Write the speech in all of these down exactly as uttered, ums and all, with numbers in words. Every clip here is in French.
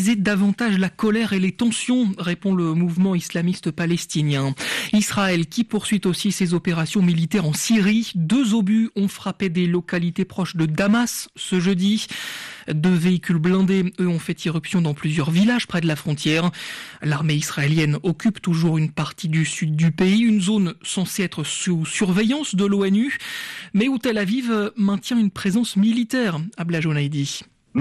attiser davantage la colère et les tensions, répond le mouvement islamiste palestinien. Israël qui poursuit aussi ses opérations militaires en Syrie. Deux obus ont frappé des localités proches de Damas ce jeudi. Deux véhicules blindés, eux, ont fait irruption dans plusieurs villages près de la frontière. L'armée israélienne occupe toujours une partie du sud du pays, une zone censée être sous surveillance de l'ONU, mais où Tel Aviv maintient une présence militaire. Abla Jonaidi.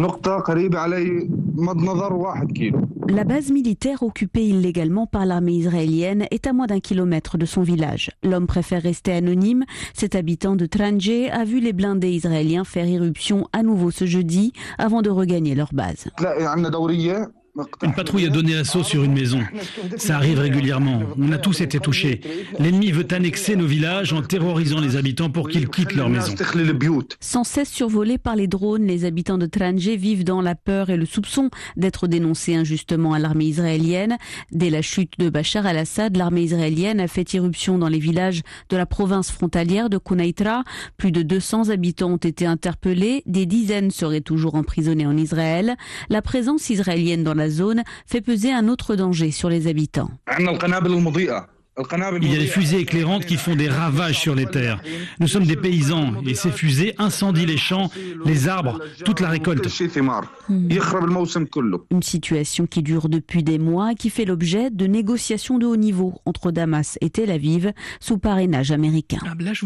La base militaire occupée illégalement par l'armée israélienne est à moins d'un kilomètre de son village. L'homme préfère rester anonyme. Cet habitant de Tranje a vu les blindés israéliens faire irruption à nouveau ce jeudi avant de regagner leur base. Une patrouille a donné assaut sur une maison. Ça arrive régulièrement. On a tous été touchés. L'ennemi veut annexer nos villages en terrorisant les habitants pour qu'ils quittent leur maison. Sans cesse survolés par les drones, les habitants de Tranje vivent dans la peur et le soupçon d'être dénoncés injustement à l'armée israélienne. Dès la chute de Bachar al-Assad, l'armée israélienne a fait irruption dans les villages de la province frontalière de Quneitra. Plus de deux cents habitants ont été interpellés. Des dizaines seraient toujours emprisonnés en Israël. La présence israélienne dans la zone fait peser un autre danger sur les habitants. Il y a des fusées éclairantes qui font des ravages sur les terres. Nous sommes des paysans et ces fusées incendient les champs, les arbres, toute la récolte. Mmh. Une situation qui dure depuis des mois et qui fait l'objet de négociations de haut niveau entre Damas et Tel Aviv sous parrainage américain.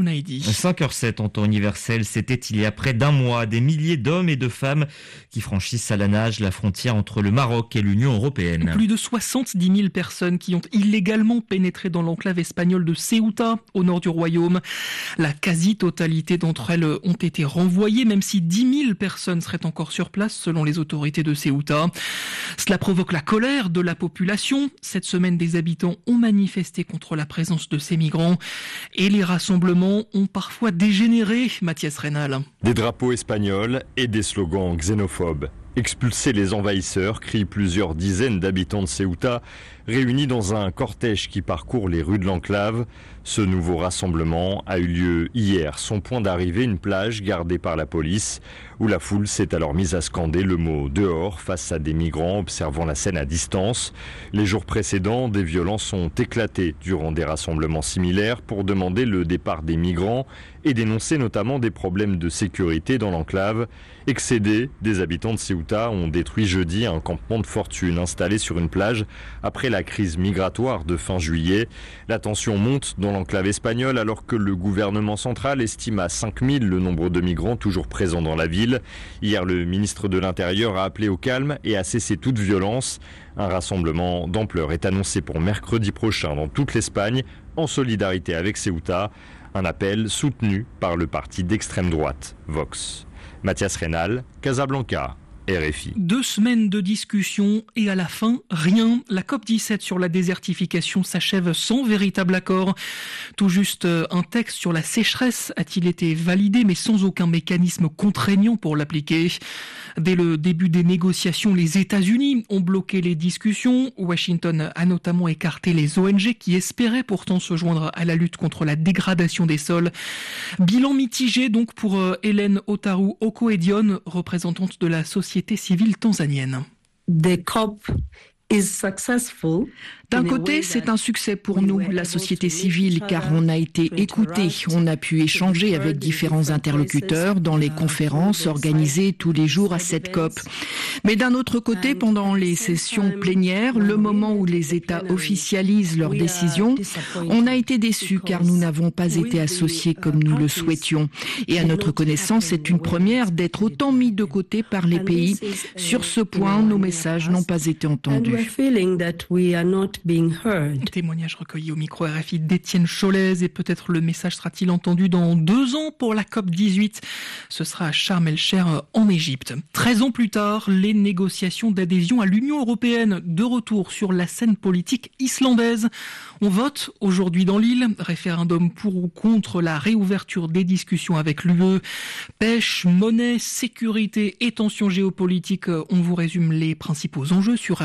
cinq heures sept en temps universel, c'était il y a près d'un mois. Des milliers d'hommes et de femmes qui franchissent à la nage la frontière entre le Maroc et l'Union européenne. Plus de soixante-dix mille personnes qui ont illégalement pénétré dans l'enclave espagnole de Ceuta, au nord du royaume. La quasi-totalité d'entre elles ont été renvoyées, même si dix mille personnes seraient encore sur place, selon les autorités de Ceuta. Cela provoque la colère de la population. Cette semaine, des habitants ont manifesté contre la présence de ces migrants. Et les rassemblements ont parfois dégénéré, Mathias Reynal. Des drapeaux espagnols et des slogans xénophobes. Expulser les envahisseurs, crient plusieurs dizaines d'habitants de Ceuta, réunis dans un cortège qui parcourt les rues de l'enclave. Ce nouveau rassemblement a eu lieu hier. Son point d'arrivée, une plage gardée par la police, où la foule s'est alors mise à scander le mot « dehors » face à des migrants observant la scène à distance. Les jours précédents, des violences ont éclaté durant des rassemblements similaires pour demander le départ des migrants et dénoncer notamment des problèmes de sécurité dans l'enclave. Excédés, des habitants de Ceuta ont détruit jeudi un campement de fortune installé sur une plage après la crise migratoire de fin juillet. La tension monte dans l'enclave espagnole alors que le gouvernement central estime à cinq mille le nombre de migrants toujours présents dans la ville. Hier, le ministre de l'Intérieur a appelé au calme et à cesser toute violence. Un rassemblement d'ampleur est annoncé pour mercredi prochain dans toute l'Espagne en solidarité avec Ceuta. Un appel soutenu par le parti d'extrême droite, Vox. Mathias Reynal, Casablanca, R F I. Deux semaines de discussion et à la fin, rien. La COP dix-sept sur la désertification s'achève sans véritable accord. Tout juste un texte sur la sécheresse a-t-il été validé, mais sans aucun mécanisme contraignant pour l'appliquer. Dès le début des négociations, les États-Unis ont bloqué les discussions. Washington a notamment écarté les O N G qui espéraient pourtant se joindre à la lutte contre la dégradation des sols. Bilan mitigé donc pour Hélène Otaru Okoedion, représentante de la société civile tanzanienne. The COP is successful. D'un côté, c'est un succès pour nous, la société civile, car on a été écoutés, on a pu échanger avec différents interlocuteurs dans les conférences organisées tous les jours à cette COP. Mais d'un autre côté, pendant les sessions plénières, le moment où les États officialisent leurs décisions, on a été déçus car nous n'avons pas été associés comme nous le souhaitions. Et à notre connaissance, c'est une première d'être autant mis de côté par les pays. Sur ce point, nos messages n'ont pas été entendus. Being heard. Témoignage recueilli au micro R F I d'Étienne Cholez, et peut-être le message sera-t-il entendu dans deux ans pour la COP dix-huit. Ce sera à Sharm el-Sheikh en Égypte. Treize ans plus tard, les négociations d'adhésion à l'Union européenne de retour sur la scène politique islandaise. On vote aujourd'hui dans l'île, référendum pour ou contre la réouverture des discussions avec l'U E. Pêche, monnaie, sécurité et tensions géopolitiques. On vous résume les principaux enjeux sur R F I point F R.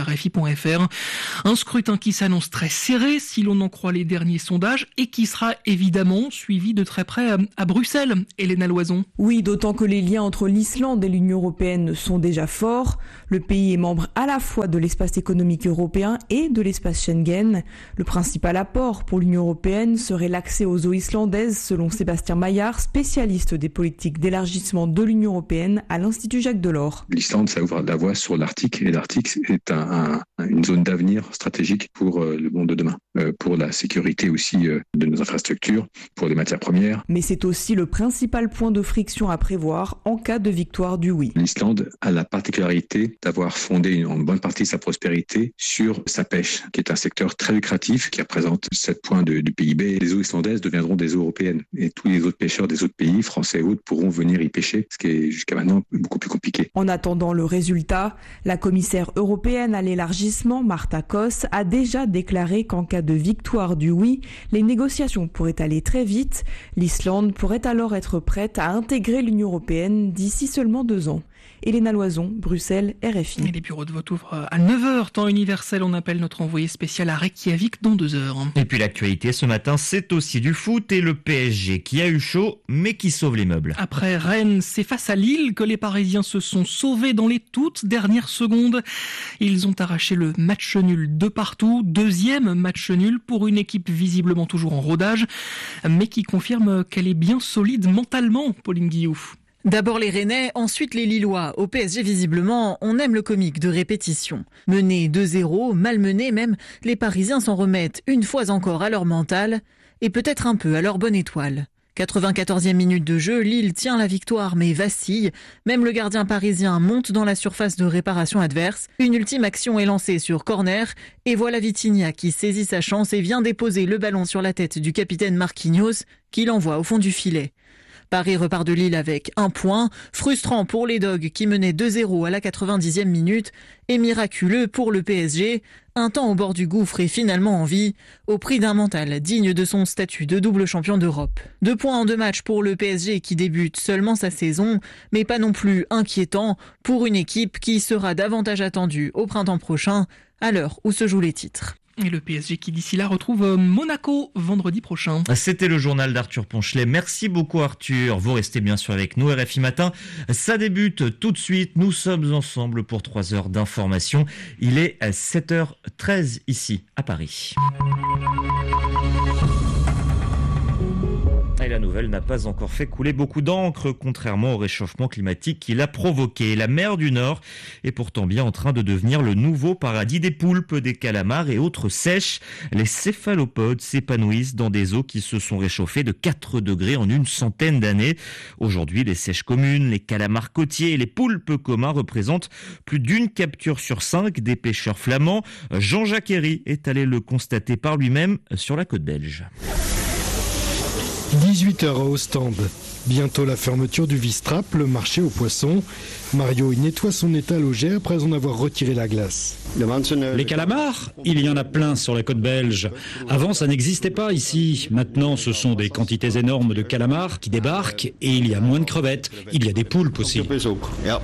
point f r. Un scrutin qui s'annonce très serré si l'on en croit les derniers sondages et qui sera évidemment suivi de très près à Bruxelles. Héléna Loison. Oui, d'autant que les liens entre l'Islande et l'Union européenne sont déjà forts. Le pays est membre à la fois de l'espace économique européen et de l'espace Schengen. Le principal apport pour l'Union européenne serait l'accès aux eaux islandaises, selon Sébastien Maillard, spécialiste des politiques d'élargissement de l'Union européenne à l'Institut Jacques Delors. L'Islande, ça ouvre la voie sur l'Arctique, et l'Arctique est un, un, une zone d'avenir stratégique pour le monde de demain, pour la sécurité aussi de nos infrastructures, pour les matières premières. Mais c'est aussi le principal point de friction à prévoir en cas de victoire du oui. L'Islande a la particularité d'avoir fondé en bonne partie de sa prospérité sur sa pêche, qui est un secteur très lucratif, qui représente sept points de, du P I B. Les eaux islandaises deviendront des eaux européennes et tous les autres pêcheurs des autres pays, français et autres, pourront venir y pêcher, ce qui est jusqu'à maintenant beaucoup plus compliqué. En attendant le résultat, la commissaire européenne à l'élargissement, Marta Koss, a déjà déclaré qu'en cas de victoire du oui, les négociations pourraient aller très vite. L'Islande pourrait alors être prête à intégrer l'Union européenne d'ici seulement deux ans. Héléna Loison, Bruxelles, R F I. Et les bureaux de vote ouvrent à neuf heures, temps universel. On appelle notre envoyé spécial à Reykjavik dans deux heures. Et puis l'actualité ce matin, c'est aussi du foot et le P S G qui a eu chaud, mais qui sauve les meubles. Après Rennes, c'est face à Lille que les Parisiens se sont sauvés dans les toutes dernières secondes. Ils ont arraché le match nul de partout. Deuxième match nul pour une équipe visiblement toujours en rodage, mais qui confirme qu'elle est bien solide mentalement, Pauline Guillou. D'abord les Rennais, ensuite les Lillois. Au P S G, visiblement, on aime le comique de répétition. Menés deux zéro, malmenés même, les Parisiens s'en remettent une fois encore à leur mental et peut-être un peu à leur bonne étoile. quatre-vingt-quatorzième minute de jeu, Lille tient la victoire mais vacille. Même le gardien parisien monte dans la surface de réparation adverse. Une ultime action est lancée sur corner et voilà Vitinha qui saisit sa chance et vient déposer le ballon sur la tête du capitaine Marquinhos qui l'envoie au fond du filet. Paris repart de Lille avec un point, frustrant pour les Dogs qui menaient deux zéro à la quatre-vingt-dixième minute et miraculeux pour le P S G, un temps au bord du gouffre et finalement en vie, au prix d'un mental digne de son statut de double champion d'Europe. Deux points en deux matchs pour le P S G qui débute seulement sa saison, mais pas non plus inquiétant pour une équipe qui sera davantage attendue au printemps prochain, à l'heure où se jouent les titres. Et le P S G qui d'ici là retrouve Monaco vendredi prochain. C'était le journal d'Arthur Ponchelet. Merci beaucoup Arthur. Vous restez bien sûr avec nous. R F I Matin, ça débute tout de suite. Nous sommes ensemble pour trois heures d'information. Il est à sept heures treize ici à Paris. Et la nouvelle n'a pas encore fait couler beaucoup d'encre, contrairement au réchauffement climatique qu'il a provoqué. La mer du Nord est pourtant bien en train de devenir le nouveau paradis des poulpes, des calamars et autres sèches. Les céphalopodes s'épanouissent dans des eaux qui se sont réchauffées de quatre degrés en une centaine d'années. Aujourd'hui, les sèches communes, les calamars côtiers et les poulpes communs représentent plus d'une capture sur cinq des pêcheurs flamands. Jean-Jacques Herry est allé le constater par lui-même sur la côte belge. dix-huit heures à Ostende. Bientôt la fermeture du Vistrap, le marché aux poissons. Mario y nettoie son étal au jet après en avoir retiré la glace. Les calamars, il y en a plein sur la côte belge. Avant, ça n'existait pas ici. Maintenant, ce sont des quantités énormes de calamars qui débarquent et il y a moins de crevettes. Il y a des poulpes aussi. Pourquoi ?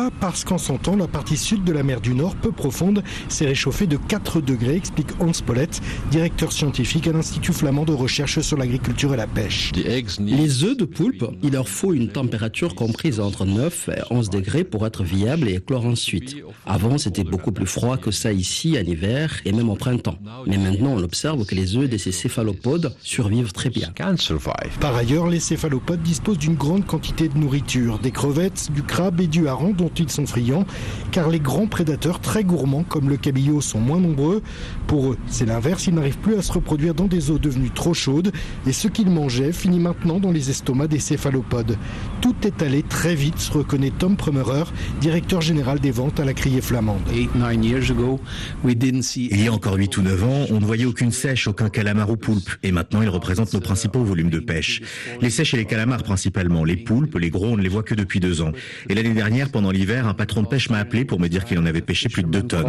Parce qu'en son temps, la partie sud de la mer du Nord, peu profonde, s'est réchauffée de quatre degrés, explique Hans Pollett, directeur scientifique à l'Institut flamand de recherche sur l'agriculture et la pêche. Les œufs de poulpe, il leur faut une température comprise entre neuf et onze degrés pour être viables et éclore ensuite. Avant, c'était beaucoup plus froid que ça ici en hiver et même au printemps. Mais maintenant, on observe que les œufs de ces céphalopodes survivent très bien. Par ailleurs, les céphalopodes disposent d'une grande quantité de nourriture, des crevettes, du crabe et du hareng dont ils sont friands, car les grands prédateurs très gourmands comme le cabillaud sont moins nombreux. Pour eux, c'est l'inverse, ils n'arrivent plus à se reproduire dans des eaux devenues trop chaudes et ce qu'ils mangeaient finit maintenant dans les estomacs des céphalopodes. Tout est allé très vite, se reconnaît Tom Prummerer, directeur général des ventes à la criée flamande. Il y a encore huit ou neuf ans, on ne voyait aucune sèche, aucun calamar ou poulpe. Et maintenant, ils représentent nos principaux volumes de pêche. Les sèches et les calamars principalement. Les poulpes, les gros, on ne les voit que depuis deux ans. Et l'année dernière, pendant l'hiver, un patron de pêche m'a appelé pour me dire qu'il en avait pêché plus de deux tonnes.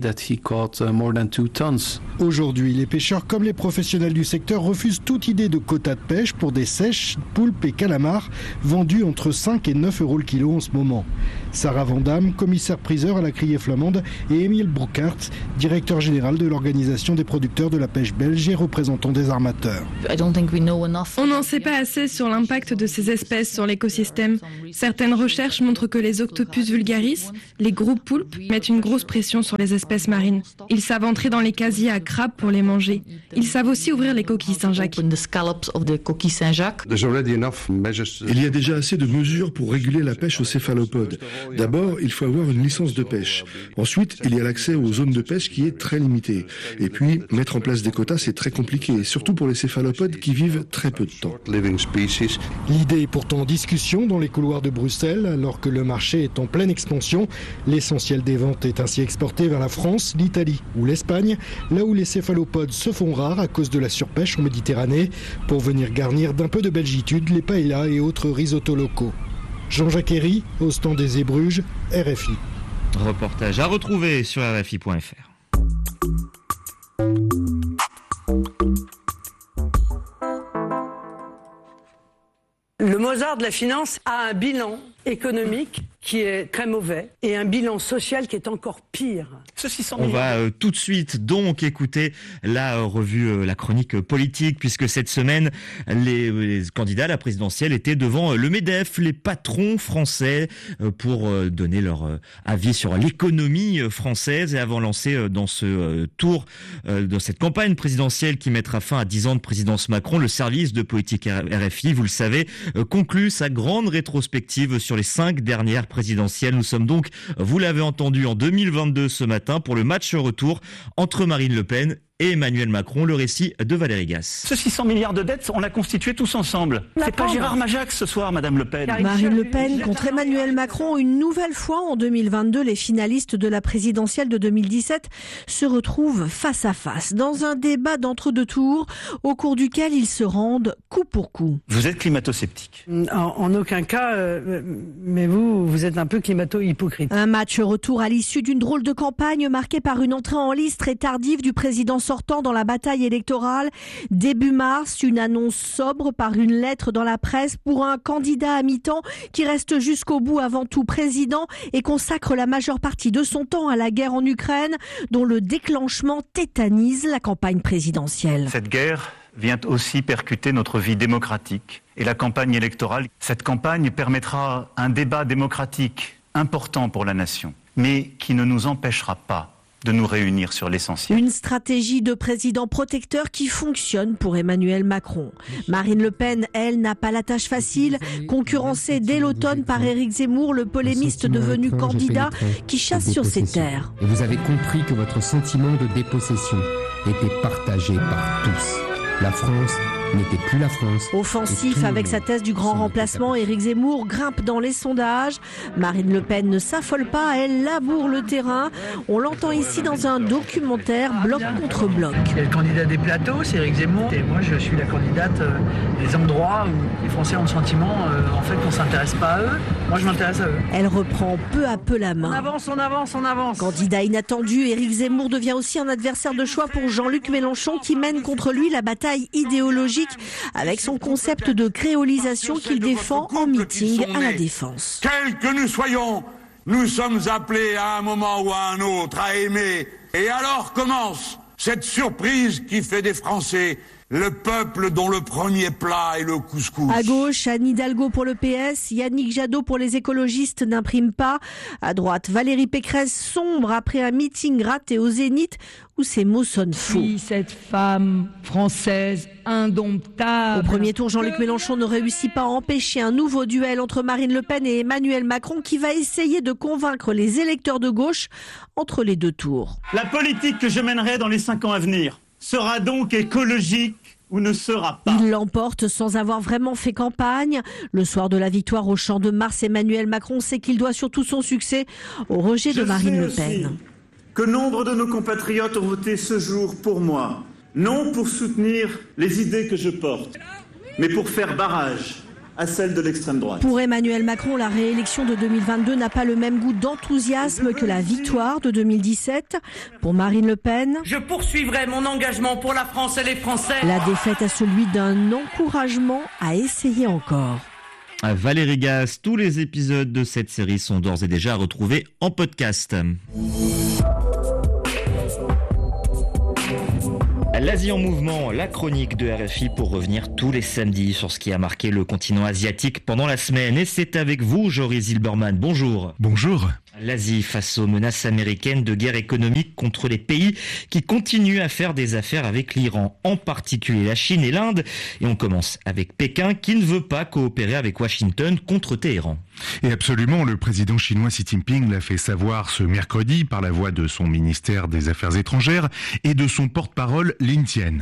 Aujourd'hui, les pêcheurs comme les professionnels du secteur refusent toute idée de quota de pêche pour des sèches, poulpes et calamars vendus entre cinq et neuf euros le kilo en ce moment. Sarah Vandam, commissaire priseur à la criée flamande et et Émile Broeckert, directeur général de l'Organisation des producteurs de la pêche belge et représentant des armateurs. On n'en sait pas assez sur l'impact de ces espèces sur l'écosystème. Certaines recherches montrent que les octopus vulgaris, les gros poulpes, mettent une grosse pression sur les espèces marines. Ils savent entrer dans les casiers à crabes pour les manger. Ils savent aussi ouvrir les coquilles Saint-Jacques. Il y a déjà assez de mesures pour réguler la pêche aux céphalopodes. D'abord, il faut avoir une licence de pêche. Ensuite, il y a l'accès aux zones de pêche qui est très limité. Et puis, mettre en place des quotas, c'est très compliqué, surtout pour les céphalopodes qui vivent très peu de temps. L'idée est pourtant en discussion dans les couloirs de Bruxelles, alors que le marché est en pleine expansion. L'essentiel des ventes est ainsi exporté vers la France, l'Italie ou l'Espagne, là où les céphalopodes se font rares à cause de la surpêche en Méditerranée, pour venir garnir d'un peu de belgitude les paellas et autres risottos locaux. Jean-Jacques Herry, au stand des Ébruges, R F I. Reportage à retrouver sur R F I point F R. Le Mozart de la finance a un bilan économique qui est très mauvais et un bilan social qui est encore pire. On va euh, tout de suite donc écouter la euh, revue, euh, la chronique politique, puisque cette semaine, les, les candidats à la présidentielle étaient devant euh, le MEDEF, les patrons français, euh, pour euh, donner leur euh, avis sur l'économie euh, française et avant lancer euh, dans ce euh, tour, euh, dans cette campagne présidentielle qui mettra fin à dix ans de présidence Macron, le service de politique R F I, vous le savez, euh, conclut sa grande rétrospective sur les cinq dernières présidentielles. Nous sommes donc, vous l'avez entendu, en deux mille vingt-deux ce matin pour le match retour entre Marine Le Pen et Emmanuel Macron. Le récit de Valérie Gasse. Ce six cents milliards de dettes, on l'a constitué tous ensemble. C'est pas Gérard Majax ce soir, Madame Le Pen. Marine Le Pen contre Emmanuel Macron. Une nouvelle fois en deux mille vingt-deux, les finalistes de la présidentielle de deux mille dix-sept se retrouvent face à face dans un débat d'entre-deux tours au cours duquel ils se rendent coup pour coup. Vous êtes climato-sceptique. En, en aucun cas, euh, mais vous, vous êtes un peu climato-hypocrite. Un match retour à l'issue d'une drôle de campagne marquée par une entrée en lice très tardive du président sortant dans la bataille électorale. Début mars, une annonce sobre par une lettre dans la presse pour un candidat à mi-temps qui reste jusqu'au bout avant tout président et consacre la majeure partie de son temps à la guerre en Ukraine, dont le déclenchement tétanise la campagne présidentielle. Cette guerre vient aussi percuter notre vie démocratique et la campagne électorale. Cette campagne permettra un débat démocratique important pour la nation, mais qui ne nous empêchera pas de nous réunir sur l'essentiel. Une stratégie de président protecteur qui fonctionne pour Emmanuel Macron. Marine Le Pen, elle, n'a pas la tâche facile, concurrencée dès l'automne par Éric Zemmour, le polémiste devenu candidat qui chasse sur ses terres. Et vous avez compris que votre sentiment de dépossession était partagé par tous. La France n'était plus la France. Offensif avec sa thèse du grand remplacement, Éric Zemmour grimpe dans les sondages. Marine Le Pen ne s'affole pas, elle laboure le terrain. On l'entend ici dans un documentaire bloc contre bloc. C'est le candidat des plateaux, c'est Éric Zemmour. Et moi, je suis la candidate des endroits où les Français ont le sentiment euh, en fait, qu'on ne s'intéresse pas à eux. Moi, je m'intéresse à eux. Elle reprend peu à peu la main. On avance, on avance, on avance. Candidat inattendu, Éric Zemmour devient aussi un adversaire de choix pour Jean-Luc Mélenchon qui mène contre lui la bataille idéologique avec son concept de créolisation qu'il défend en meeting à la Défense. Quels que nous soyons, nous sommes appelés à un moment ou à un autre à aimer. Et alors commence cette surprise qui fait des Français le peuple dont le premier plat est le couscous. À gauche, Anne Hidalgo pour le P S, Yannick Jadot pour les écologistes n'imprime pas. À droite, Valérie Pécresse sombre après un meeting raté au Zénith où ses mots sonnent faux. Oui, cette femme française indomptable. Au premier tour, Jean-Luc Mélenchon ne réussit pas à empêcher un nouveau duel entre Marine Le Pen et Emmanuel Macron qui va essayer de convaincre les électeurs de gauche entre les deux tours. La politique que je mènerai dans les cinq ans à venir sera donc écologique ou ne sera pas. Il l'emporte sans avoir vraiment fait campagne. Le soir de la victoire au Champ de Mars, Emmanuel Macron sait qu'il doit surtout son succès au rejet de Marine Le Pen. Que nombre de nos compatriotes ont voté ce jour pour moi, non pour soutenir les idées que je porte, mais pour faire barrage à celle de l'extrême droite. Pour Emmanuel Macron, la réélection de deux mille vingt-deux n'a pas le même goût d'enthousiasme que la victoire de deux mille dix-sept. Pour Marine Le Pen, je poursuivrai mon engagement pour la France et les Français. La défaite a celui d'un encouragement à essayer encore. Valérie Gasse, tous les épisodes de cette série sont d'ores et déjà à retrouver en podcast. L'Asie en mouvement, la chronique de R F I pour revenir tous les samedis sur ce qui a marqué le continent asiatique pendant la semaine. Et c'est avec vous, Joris Zilberman. Bonjour. Bonjour. L'Asie face aux menaces américaines de guerre économique contre les pays qui continuent à faire des affaires avec l'Iran, en particulier la Chine et l'Inde. Et on commence avec Pékin qui ne veut pas coopérer avec Washington contre Téhéran. Et absolument, le président chinois Xi Jinping l'a fait savoir ce mercredi par la voix de son ministère des Affaires étrangères et de son porte-parole Lin Jian.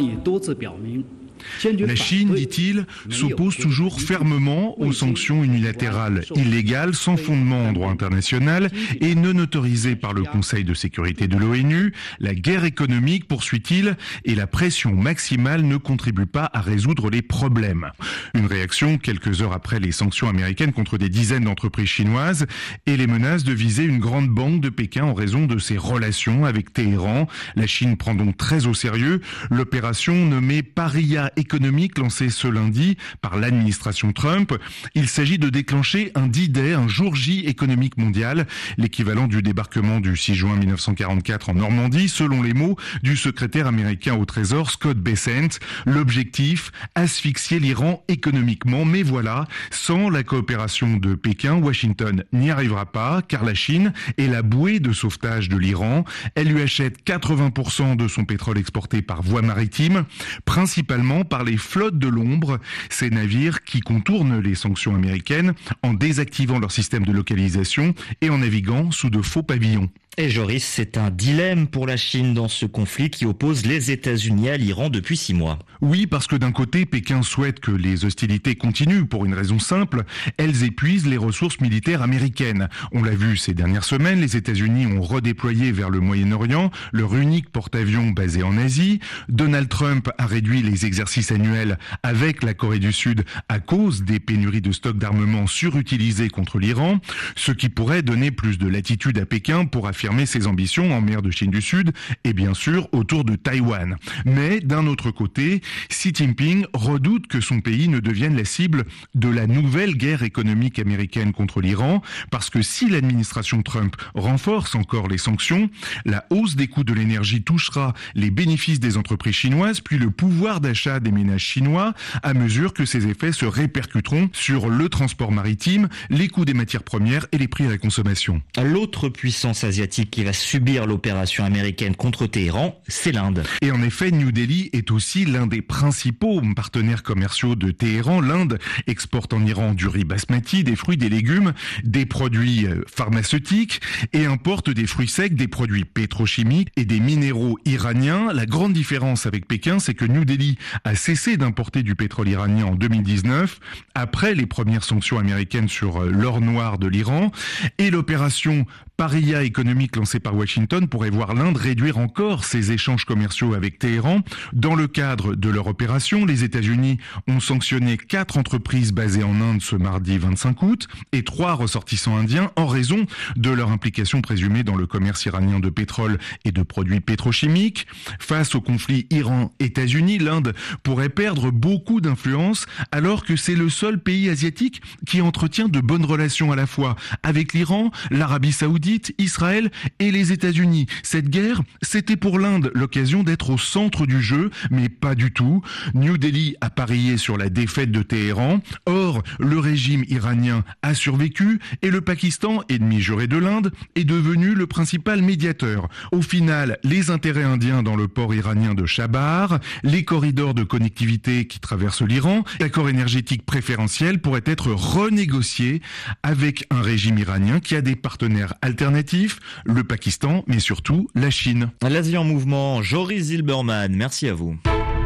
La Chine, dit-il, s'oppose toujours fermement aux sanctions unilatérales illégales sans fondement en droit international et non autorisées par le Conseil de sécurité de l'ONU. La guerre économique, poursuit-il, et la pression maximale ne contribuent pas à résoudre les problèmes. Une réaction quelques heures après les sanctions américaines contre des dizaines d'entreprises chinoises et les menaces de viser une grande banque de Pékin en raison de ses relations avec Téhéran. La Chine prend donc très au sérieux l'opération nommée Paria économique lancée ce lundi par l'administration Trump. Il s'agit de déclencher un D-Day, un jour J économique mondial, l'équivalent du débarquement du six juin mille neuf cent quarante-quatre en Normandie, selon les mots du secrétaire américain au Trésor Scott Bessent. L'objectif, asphyxier l'Iran économiquement. Mais voilà, sans la coopération de Pékin, Washington n'y arrivera pas, car la Chine est la bouée de sauvetage de l'Iran. Elle lui achète quatre-vingts pour cent de son pétrole exporté par voie maritime, principalement par les flottes de l'ombre, ces navires qui contournent les sanctions américaines en désactivant leur système de localisation et en naviguant sous de faux pavillons. Et Joris, c'est un dilemme pour la Chine dans ce conflit qui oppose les États-Unis à l'Iran depuis six mois. Oui, parce que d'un côté, Pékin souhaite que les hostilités continuent pour une raison simple, elles épuisent les ressources militaires américaines. On l'a vu ces dernières semaines, les États-Unis ont redéployé vers le Moyen-Orient leur unique porte-avions basé en Asie. Donald Trump a réduit les exercices annuels avec la Corée du Sud à cause des pénuries de stocks d'armement surutilisés contre l'Iran, ce qui pourrait donner plus de latitude à Pékin pour affirmer ses ambitions en mer de Chine du Sud et bien sûr autour de Taïwan. Mais d'un autre côté, Xi Jinping redoute que son pays ne devienne la cible de la nouvelle guerre économique américaine contre l'Iran, parce que si l'administration Trump renforce encore les sanctions, la hausse des coûts de l'énergie touchera les bénéfices des entreprises chinoises, puis le pouvoir d'achat des ménages chinois, à mesure que ces effets se répercuteront sur le transport maritime, les coûts des matières premières et les prix à la consommation. L'autre puissance asiatique qui va subir l'opération américaine contre Téhéran, c'est l'Inde. Et en effet, New Delhi est aussi l'un des principaux partenaires commerciaux de Téhéran. L'Inde exporte en Iran du riz basmati, des fruits, des légumes, des produits pharmaceutiques et importe des fruits secs, des produits pétrochimiques et des minéraux iraniens. La grande différence avec Pékin, c'est que New Delhi a cessé d'importer du pétrole iranien en deux mille dix-neuf, après les premières sanctions américaines sur l'or noir de l'Iran, et l'opération Paria économique lancée par Washington pourrait voir l'Inde réduire encore ses échanges commerciaux avec Téhéran. Dans le cadre de leur opération, les États-Unis ont sanctionné quatre entreprises basées en Inde ce mardi vingt-cinq août et trois ressortissants indiens en raison de leur implication présumée dans le commerce iranien de pétrole et de produits pétrochimiques. Face au conflit Iran-États-Unis, l'Inde pourrait perdre beaucoup d'influence alors que c'est le seul pays asiatique qui entretient de bonnes relations à la fois avec l'Iran, l'Arabie Saoudite, Israël et les États-Unis. Cette guerre, c'était pour l'Inde l'occasion d'être au centre du jeu, mais pas du tout. New Delhi a parié sur la défaite de Téhéran. Or, le régime iranien a survécu et le Pakistan, ennemi juré de l'Inde, est devenu le principal médiateur. Au final, les intérêts indiens dans le port iranien de Chabahar, les corridors de connectivité qui traversent l'Iran, l'accord énergétique préférentiel pourrait être renégocié avec un régime iranien qui a des partenaires alternatifs, le Pakistan, mais surtout la Chine. L'Asie en mouvement, Joris Zilberman, merci à vous.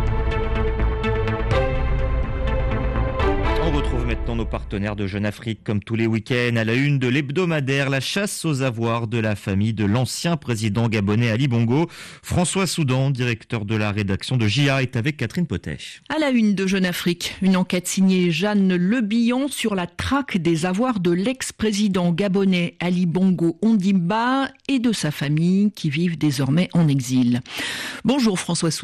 On retrouve maintenant nos partenaires de Jeune Afrique comme tous les week-ends à la une de l'hebdomadaire, la chasse aux avoirs de la famille de l'ancien président gabonais Ali Bongo. François Soudan, directeur de la rédaction de J A, est avec Catherine Potech. À la une de Jeune Afrique, une enquête signée Jeanne Le Billon sur la traque des avoirs de l'ex-président gabonais Ali Bongo Ondimba et de sa famille qui vivent désormais en exil. Bonjour François Soudan.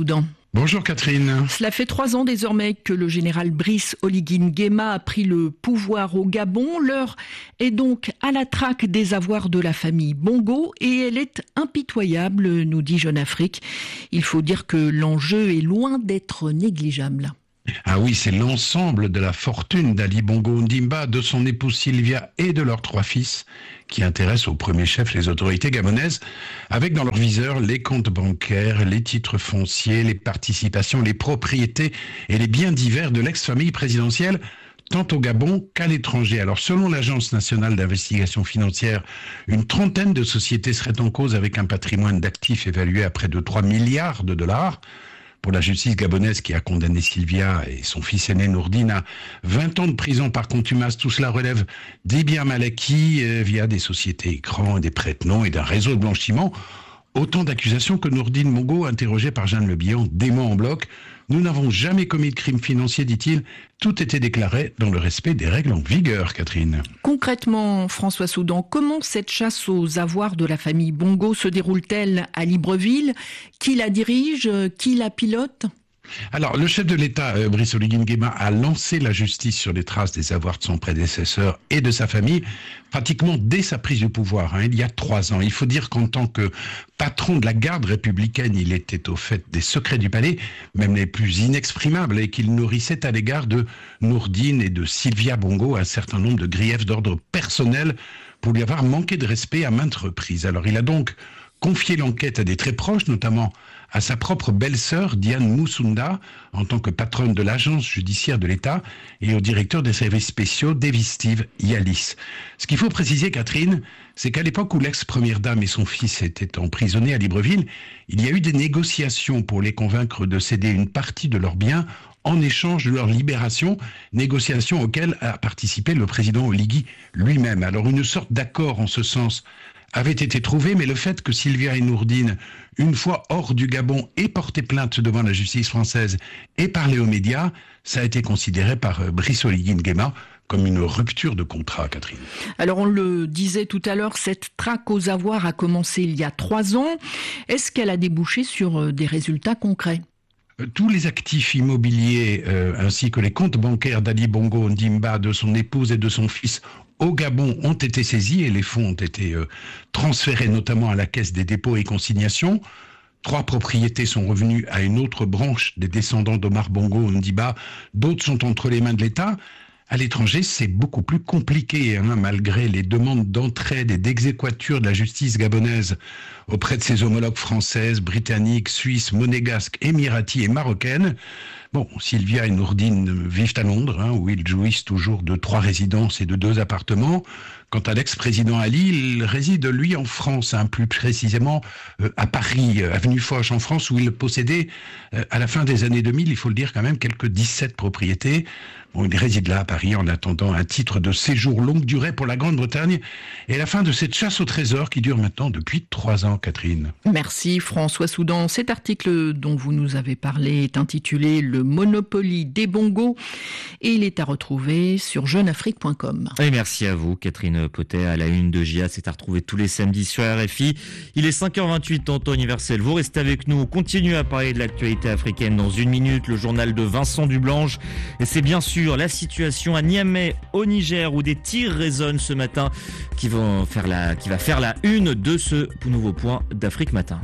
Bonjour Catherine. Cela fait trois ans désormais que le général Brice Oligui Nguema a pris le pouvoir au Gabon. L'heure est donc à la traque des avoirs de la famille Bongo et elle est impitoyable, nous dit Jeune Afrique. Il faut dire que l'enjeu est loin d'être négligeable. Ah oui, c'est l'ensemble de la fortune d'Ali Bongo Ondimba, de son épouse Sylvia et de leurs trois fils qui intéresse au premier chef les autorités gabonaises, avec dans leur viseur les comptes bancaires, les titres fonciers, les participations, les propriétés et les biens divers de l'ex-famille présidentielle, tant au Gabon qu'à l'étranger. Alors selon l'Agence nationale d'investigation financière, une trentaine de sociétés seraient en cause avec un patrimoine d'actifs évalué à près de trois milliards de dollars. Pour la justice gabonaise qui a condamné Sylvia et son fils aîné Nourdine à vingt ans de prison par contumace, tout cela relève des biens mal acquis euh, via des sociétés écrans, des prête-noms et d'un réseau de blanchiment. Autant d'accusations que Nourdine Bongo, interrogé par Jeanne Le Bihan, dément en bloc. Nous n'avons jamais commis de crime financier, dit-il. Tout était déclaré dans le respect des règles en vigueur, Catherine. Concrètement, François Soudan, comment cette chasse aux avoirs de la famille Bongo se déroule-t-elle à Libreville ? Qui la dirige ? Qui la pilote ? Alors, le chef de l'État, euh, Brice Oligui Nguema, a lancé la justice sur les traces des avoirs de son prédécesseur et de sa famille, pratiquement dès sa prise du pouvoir, hein, il y a trois ans. Il faut dire qu'en tant que patron de la garde républicaine, il était au fait des secrets du palais, même les plus inexprimables, et qu'il nourrissait à l'égard de Nourdine et de Sylvia Bongo un certain nombre de griefs d'ordre personnel pour lui avoir manqué de respect à maintes reprises. Alors, il a donc confié l'enquête à des très proches, notamment à sa propre belle-sœur, Diane Moussunda, en tant que patronne de l'agence judiciaire de l'État, et au directeur des services spéciaux, Davis Steve Yalis. Ce qu'il faut préciser, Catherine, c'est qu'à l'époque où l'ex-première dame et son fils étaient emprisonnés à Libreville, il y a eu des négociations pour les convaincre de céder une partie de leurs biens en échange de leur libération, négociations auxquelles a participé le président Oligui lui-même. Alors une sorte d'accord en ce sens avait été trouvé, mais le fait que Sylvia et Nourdine, une fois hors du Gabon, aient porté plainte devant la justice française et parlé aux médias, ça a été considéré par Brice Oligui Nguema comme une rupture de contrat, Catherine. Alors on le disait tout à l'heure, cette traque aux avoirs a commencé il y a trois ans. Est-ce qu'elle a débouché sur des résultats concrets ? Tous les actifs immobiliers euh, ainsi que les comptes bancaires d'Ali Bongo Ondimba, de son épouse et de son fils au Gabon ont été saisis et les fonds ont été euh, transférés notamment à la Caisse des dépôts et consignations. Trois propriétés sont revenues à une autre branche des descendants d'Omar Bongo Ondimba, d'autres sont entre les mains de l'État. À l'étranger, c'est beaucoup plus compliqué, hein, malgré les demandes d'entraide et d'exéquature de la justice gabonaise auprès de ses homologues françaises, britanniques, suisses, monégasques, émiraties et marocaines. Bon, Sylvia et Nourdine vivent à Londres, hein, où ils jouissent toujours de trois résidences et de deux appartements. Quant à l'ex-président Ali, il réside, lui, en France, hein, plus précisément euh, à Paris, euh, avenue Foch, en France, où il possédait, euh, à la fin des années deux mille, il faut le dire quand même, quelques dix-sept propriétés. Bon, il réside là, à Paris, en attendant un titre de séjour longue durée pour la Grande-Bretagne et la fin de cette chasse au trésor qui dure maintenant depuis trois ans, Catherine. Merci François Soudan. Cet article dont vous nous avez parlé est intitulé « Le Monopoly des bongos » et il est à retrouver sur jeune afrique point com. Et merci à vous, Catherine Potet, à la une de J A. C'est à retrouver tous les samedis sur R F I. Il est cinq heures vingt-huit en temps universel. Vous restez avec nous. On continue à parler de l'actualité africaine dans une minute. Le journal de Vincent Dublanche. Et c'est bien sûr la situation à Niamey, au Niger, où des tirs résonnent ce matin, qui vont faire la, qui va faire la une de ce nouveau point d'Afrique Matin.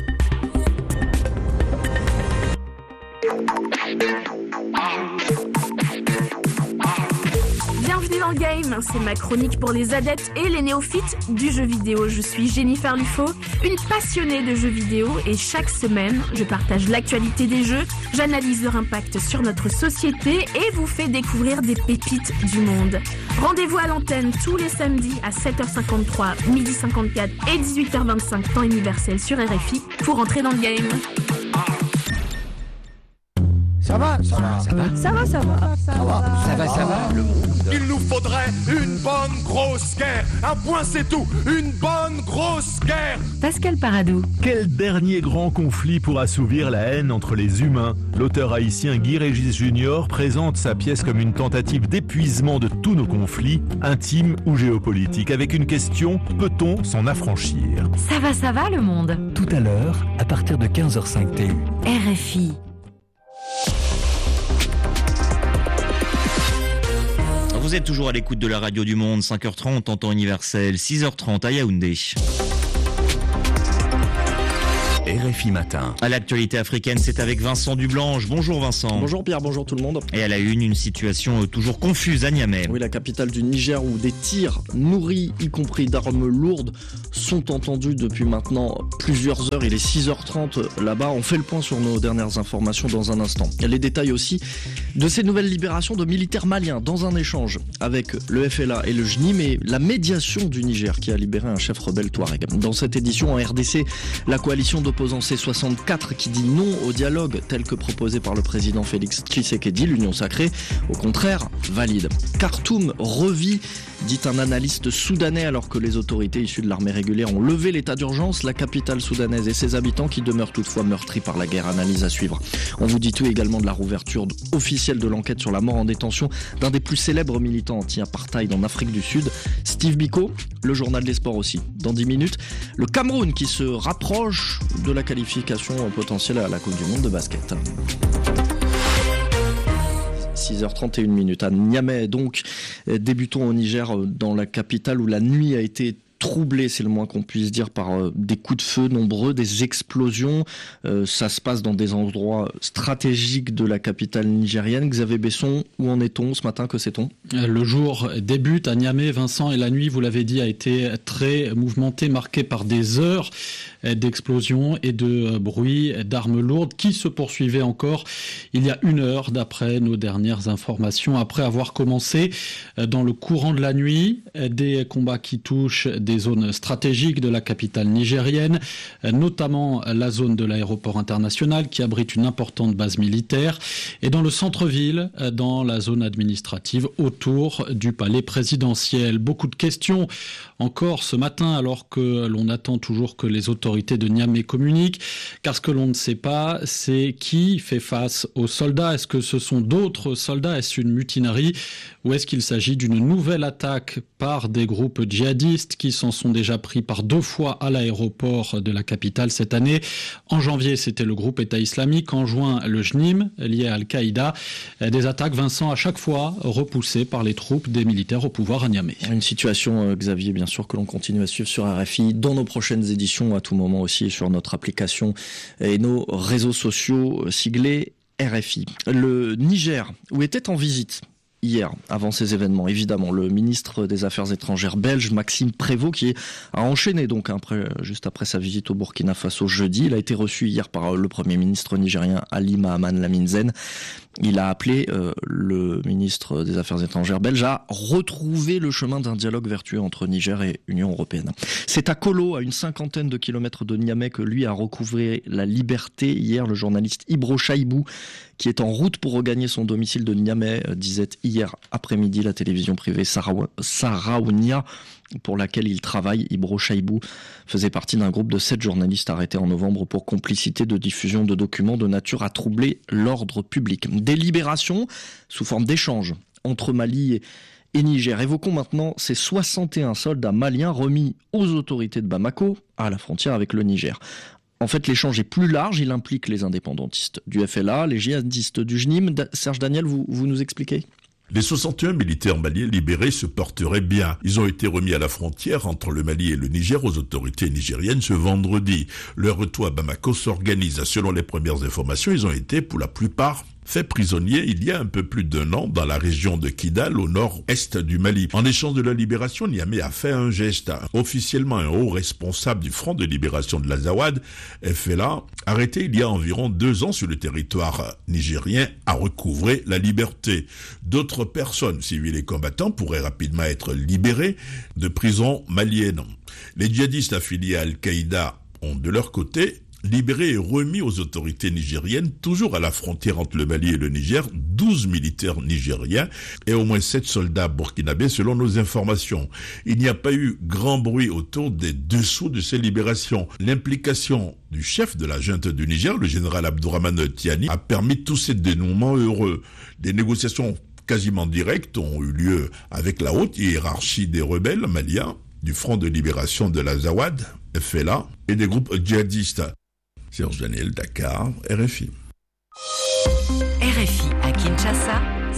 Bienvenue dans le game, c'est ma chronique pour les adeptes et les néophytes du jeu vidéo. Je suis Jennifer Lufo, une passionnée de jeux vidéo et chaque semaine, je partage l'actualité des jeux, j'analyse leur impact sur notre société et vous fais découvrir des pépites du monde. Rendez-vous à l'antenne tous les samedis à sept heures cinquante-trois, midi cinquante-quatre et dix-huit heures vingt-cinq temps universel sur R F I pour entrer dans le game. Ça va, ça va, ça va, Ça va, ça va, ça va, ça va, ça va. Il nous faudrait une bonne grosse guerre. Un point, c'est tout. Une bonne grosse guerre. Pascal Paradou. Quel dernier grand conflit pour assouvir la haine entre les humains ? L'auteur haïtien Guy Régis Junior présente sa pièce comme une tentative d'épuisement de tous nos conflits, intimes ou géopolitiques, avec une question, peut-on s'en affranchir ? Ça va, ça va le monde. Tout à l'heure, à partir de quinze heures cinq T U. R F I. Vous êtes toujours à l'écoute de la radio du monde, cinq heures trente en temps universel, six heures trente à Yaoundé. R F I Matin. À l'actualité africaine, c'est avec Vincent Dublanche. Bonjour Vincent. Bonjour Pierre, bonjour tout le monde. Et à la une, une situation toujours confuse à Niamey. Oui, la capitale du Niger où des tirs nourris, y compris d'armes lourdes, sont entendus depuis maintenant plusieurs heures. Il est six heures trente là-bas. On fait le point sur nos dernières informations dans un instant. Il y a les détails aussi de ces nouvelles libérations de militaires maliens dans un échange avec le F L A et le J N I M et la médiation du Niger qui a libéré un chef rebelle Touareg. Dans cette édition en R D C, la coalition d'opposants C soixante-quatre qui dit non au dialogue tel que proposé par le président Félix Tshisekedi, l'Union sacrée, au contraire, valide. Khartoum revit, dit un analyste soudanais, alors que les autorités issues de l'armée régulière ont levé l'état d'urgence, la capitale soudanaise et ses habitants qui demeurent toutefois meurtris par la guerre. Analyse à suivre. On vous dit tout également de la rouverture officielle de l'enquête sur la mort en détention d'un des plus célèbres militants anti-apartheid en Afrique du Sud, Steve Biko, le journal des sports aussi. Dans dix minutes, le Cameroun qui se rapproche de la qualification potentielle à la Coupe du Monde de basket. six heures trente et une minutes à Niamey, donc débutons au Niger, dans la capitale où la nuit a été troublé, c'est le moins qu'on puisse dire, par euh, des coups de feu nombreux, des explosions. Euh, ça se passe dans des endroits stratégiques de la capitale nigérienne. Xavier Besson, où en est-on ce matin? Que sait-on? Le jour débute à Niamey, Vincent, et la nuit, vous l'avez dit, a été très mouvementée, marquée par des heures d'explosions et de bruit d'armes lourdes qui se poursuivaient encore il y a une heure, d'après nos dernières informations, après avoir commencé dans le courant de la nuit des combats qui touchent des zones stratégiques de la capitale nigérienne, notamment la zone de l'aéroport international qui abrite une importante base militaire, et dans le centre-ville, dans la zone administrative autour du palais présidentiel. Beaucoup de questions encore ce matin, alors que l'on attend toujours que les autorités de Niamey communiquent, car ce que l'on ne sait pas, c'est qui fait face aux soldats. Est-ce que ce sont d'autres soldats? Est-ce une mutinerie? Ou est-ce qu'il s'agit d'une nouvelle attaque par des groupes djihadistes qui s'en sont déjà pris par deux fois à l'aéroport de la capitale cette année? En janvier, c'était le groupe État islamique. En juin, le J N I M, lié à Al-Qaïda. Des attaques, Vincent, à chaque fois repoussées par les troupes des militaires au pouvoir à Niamey. Une situation, Xavier, bien sûr, que l'on continue à suivre sur R F I, dans nos prochaines éditions, à tout moment aussi sur notre application et nos réseaux sociaux siglés R F I. Le Niger, où était en visite hier, avant ces événements, évidemment, le ministre des Affaires étrangères belge, Maxime Prévost, qui a enchaîné donc après, juste après sa visite au Burkina Faso jeudi. Il a été reçu hier par le Premier ministre nigérien Ali Mahaman Lamine Zen. Il a appelé euh, le ministre des Affaires étrangères belge à retrouver le chemin d'un dialogue vertueux entre Niger et Union européenne. C'est à Kolo, à une cinquantaine de kilomètres de Niamey, que lui a recouvré la liberté hier. Le journaliste Ibro Chaibou, qui est en route pour regagner son domicile de Niamey, disait hier après-midi la télévision privée Saraounia, pour laquelle il travaille. Ibro Chaibou faisait partie d'un groupe de sept journalistes arrêtés en novembre pour complicité de diffusion de documents de nature à troubler l'ordre public. Des libérations sous forme d'échanges entre Mali et Niger. Évoquons maintenant ces soixante et un soldats maliens remis aux autorités de Bamako, à la frontière avec le Niger. En fait, l'échange est plus large, il implique les indépendantistes du F L A, les djihadistes du J N I M. Serge Daniel, vous, vous nous expliquez ? Les soixante et un militaires maliens libérés se porteraient bien. Ils ont été remis à la frontière entre le Mali et le Niger aux autorités nigériennes ce vendredi. Leur retour à Bamako s'organise. Selon les premières informations, ils ont été, pour la plupart, faits prisonniers il y a un peu plus d'un an dans la région de Kidal, au nord-est du Mali. En échange de la libération, Niamey a fait un geste. Officiellement, un haut responsable du Front de libération de l'Azawad, F L A, arrêté il y a environ deux ans sur le territoire nigérien, a recouvré la liberté. D'autres personnes, civils et combattants, pourraient rapidement être libérées de prisons maliennes. Les djihadistes affiliés à Al-Qaïda ont de leur côté libéré et remis aux autorités nigériennes, toujours à la frontière entre le Mali et le Niger, douze militaires nigériens et au moins sept soldats burkinabés selon nos informations. Il n'y a pas eu grand bruit autour des dessous de ces libérations. L'implication du chef de la junte du Niger, le général Abdourahmane Tiani, a permis tous ces dénouements heureux. Des négociations quasiment directes ont eu lieu avec la haute hiérarchie des rebelles maliens, du Front de libération de l'Azawad, F L A, et des groupes djihadistes. Serge Daniel, Dakar, R F I. R F I à Kinshasa,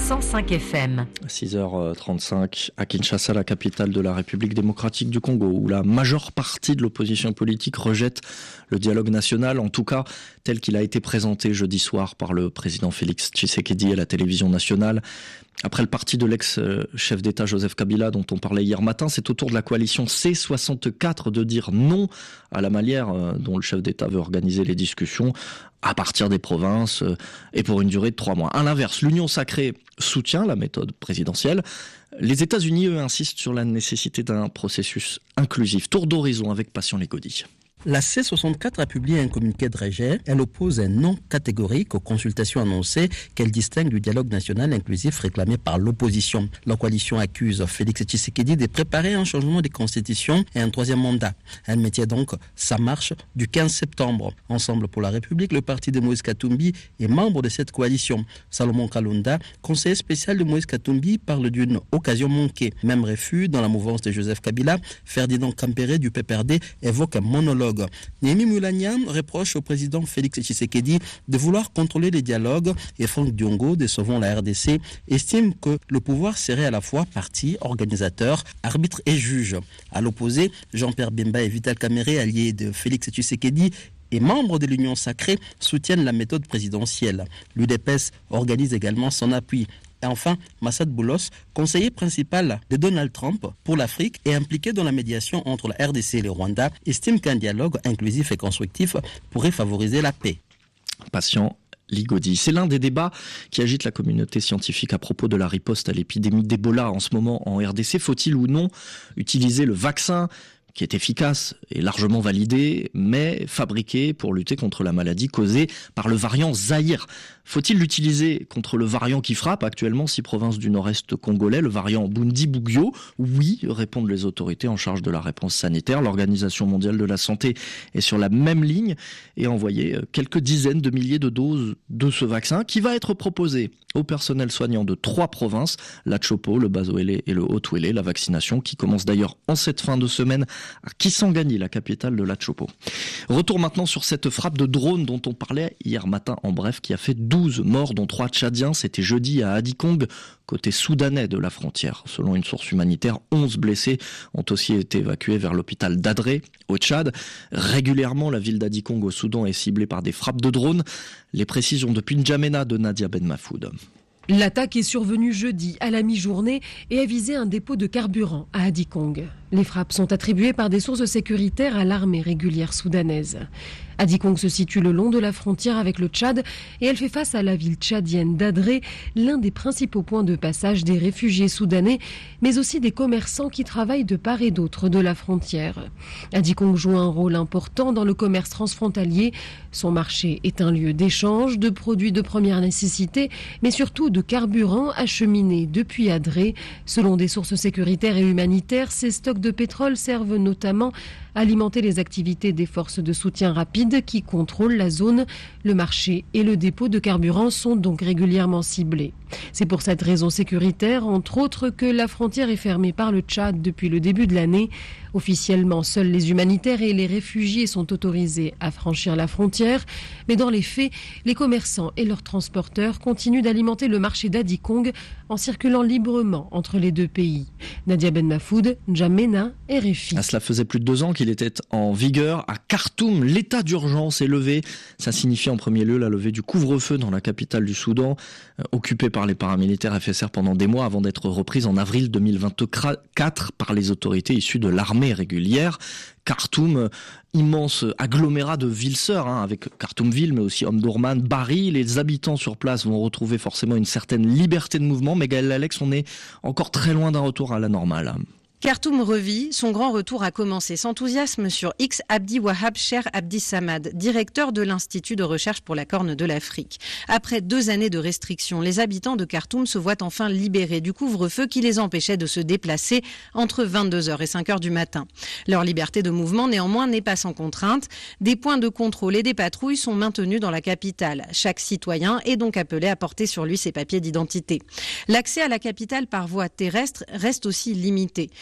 cent cinq F M. six heures trente-cinq à Kinshasa, la capitale de la République démocratique du Congo, où la majeure partie de l'opposition politique rejette le dialogue national, en tout cas tel qu'il a été présenté jeudi soir par le président Félix Tshisekedi à la télévision nationale. Après le parti de l'ex-chef d'État Joseph Kabila, dont on parlait hier matin, c'est au tour de la coalition C soixante-quatre de dire non à la manière dont le chef d'État veut organiser les discussions à partir des provinces et pour une durée de trois mois. À l'inverse, l'Union sacrée soutient la méthode présidentielle. Les États-Unis, eux, insistent sur la nécessité d'un processus inclusif. Tour d'horizon avec Patient Légaudy. La C soixante-quatre a publié un communiqué de rejet. Elle oppose un non catégorique aux consultations annoncées qu'elle distingue du dialogue national inclusif réclamé par l'opposition. La coalition accuse Félix Tshisekedi de préparer un changement de constitution et un troisième mandat. Elle mettait donc sa marche du quinze septembre. Ensemble pour la République, le parti de Moïse Katumbi est membre de cette coalition. Salomon Kalunda, conseiller spécial de Moïse Katumbi, parle d'une occasion manquée. Même refus dans la mouvance de Joseph Kabila. Ferdinand Kampere du P P R D évoque un monologue. Néhémie Moulanian reproche au président Félix Tshisekedi de vouloir contrôler les dialogues et Franck Diongo, de Sauvons la R D C, estime que le pouvoir serait à la fois parti, organisateur, arbitre et juge. À l'opposé, Jean-Pierre Bemba et Vital Kamerhe, alliés de Félix Tshisekedi et membres de l'Union sacrée, soutiennent la méthode présidentielle. L'U D P S organise également son appui. Et enfin, Massad Boulos, conseiller principal de Donald Trump pour l'Afrique et impliqué dans la médiation entre la R D C et le Rwanda, estime qu'un dialogue inclusif et constructif pourrait favoriser la paix. Patient Légaudy. C'est l'un des débats qui agite la communauté scientifique à propos de la riposte à l'épidémie d'Ebola en ce moment en R D C. Faut-il ou non utiliser le vaccin qui est efficace et largement validé, mais fabriqué pour lutter contre la maladie causée par le variant Zaïre? Faut-il l'utiliser contre le variant qui frappe actuellement six provinces du nord-est congolais, le variant Bundi-Bugyo? Oui, répondent les autorités en charge de la réponse sanitaire. L'Organisation mondiale de la santé est sur la même ligne et a envoyé quelques dizaines de milliers de doses de ce vaccin qui va être proposé au personnel soignant de trois provinces, la Chopo, le Bazoélé et le Haut-Ouélé. La vaccination qui commence d'ailleurs en cette fin de semaine à Kisangani, la capitale de la Chopo. Retour maintenant sur cette frappe de drone dont on parlait hier matin en bref, qui a fait douze morts, dont trois Tchadiens. C'était jeudi à Adikong, côté soudanais de la frontière. Selon une source humanitaire, onze blessés ont aussi été évacués vers l'hôpital d'Adré, au Tchad. Régulièrement, la ville d'Adikong au Soudan est ciblée par des frappes de drones. Les précisions depuis N'Djamena de Nadia Ben Mafoud. L'attaque est survenue jeudi à la mi-journée et a visé un dépôt de carburant à Adikong. Les frappes sont attribuées par des sources sécuritaires à l'armée régulière soudanaise. Adikong se situe le long de la frontière avec le Tchad et elle fait face à la ville tchadienne d'Adré, l'un des principaux points de passage des réfugiés soudanais, mais aussi des commerçants qui travaillent de part et d'autre de la frontière. Adikong joue un rôle important dans le commerce transfrontalier. Son marché est un lieu d'échange de produits de première nécessité, mais surtout de carburant acheminé depuis Adré. Selon des sources sécuritaires et humanitaires, ces stocks de pétrole servent notamment à alimenter les activités des forces de soutien rapide qui contrôlent la zone. Le marché et le dépôt de carburant sont donc régulièrement ciblés. C'est pour cette raison sécuritaire, entre autres, que la frontière est fermée par le Tchad depuis le début de l'année. Officiellement, seuls les humanitaires et les réfugiés sont autorisés à franchir la frontière. Mais dans les faits, les commerçants et leurs transporteurs continuent d'alimenter le marché d'Adikong en circulant librement entre les deux pays. Nadia Ben Mafoud, N'Djamena, R F I. Ah, cela faisait plus de deux ans qu'il était en vigueur. À Khartoum, l'état d'urgence est levé. Ça signifie en premier lieu la levée du couvre-feu dans la capitale du Soudan, euh, occupée par les paramilitaires F S R pendant des mois avant d'être reprise en avril deux mille vingt-quatre par les autorités issues de l'armée régulière. Khartoum, immense agglomérat de villes sœurs, hein, avec Khartoumville, mais aussi Omdurman, Bari. Les habitants sur place vont retrouver forcément une certaine liberté de mouvement. Mais Gaël Alex, on est encore très loin d'un retour à la normale. Khartoum revit, son grand retour a commencé. S'enthousiasme sur X Abdi Wahab Cher Abdi Samad, directeur de l'Institut de recherche pour la Corne de l'Afrique. Après deux années de restrictions, les habitants de Khartoum se voient enfin libérés du couvre-feu qui les empêchait de se déplacer entre vingt-deux heures et cinq heures du matin. Leur liberté de mouvement, néanmoins, n'est pas sans contrainte. Des points de contrôle et des patrouilles sont maintenus dans la capitale. Chaque citoyen est donc appelé à porter sur lui ses papiers d'identité. L'accès à la capitale par voie terrestre reste aussi limité.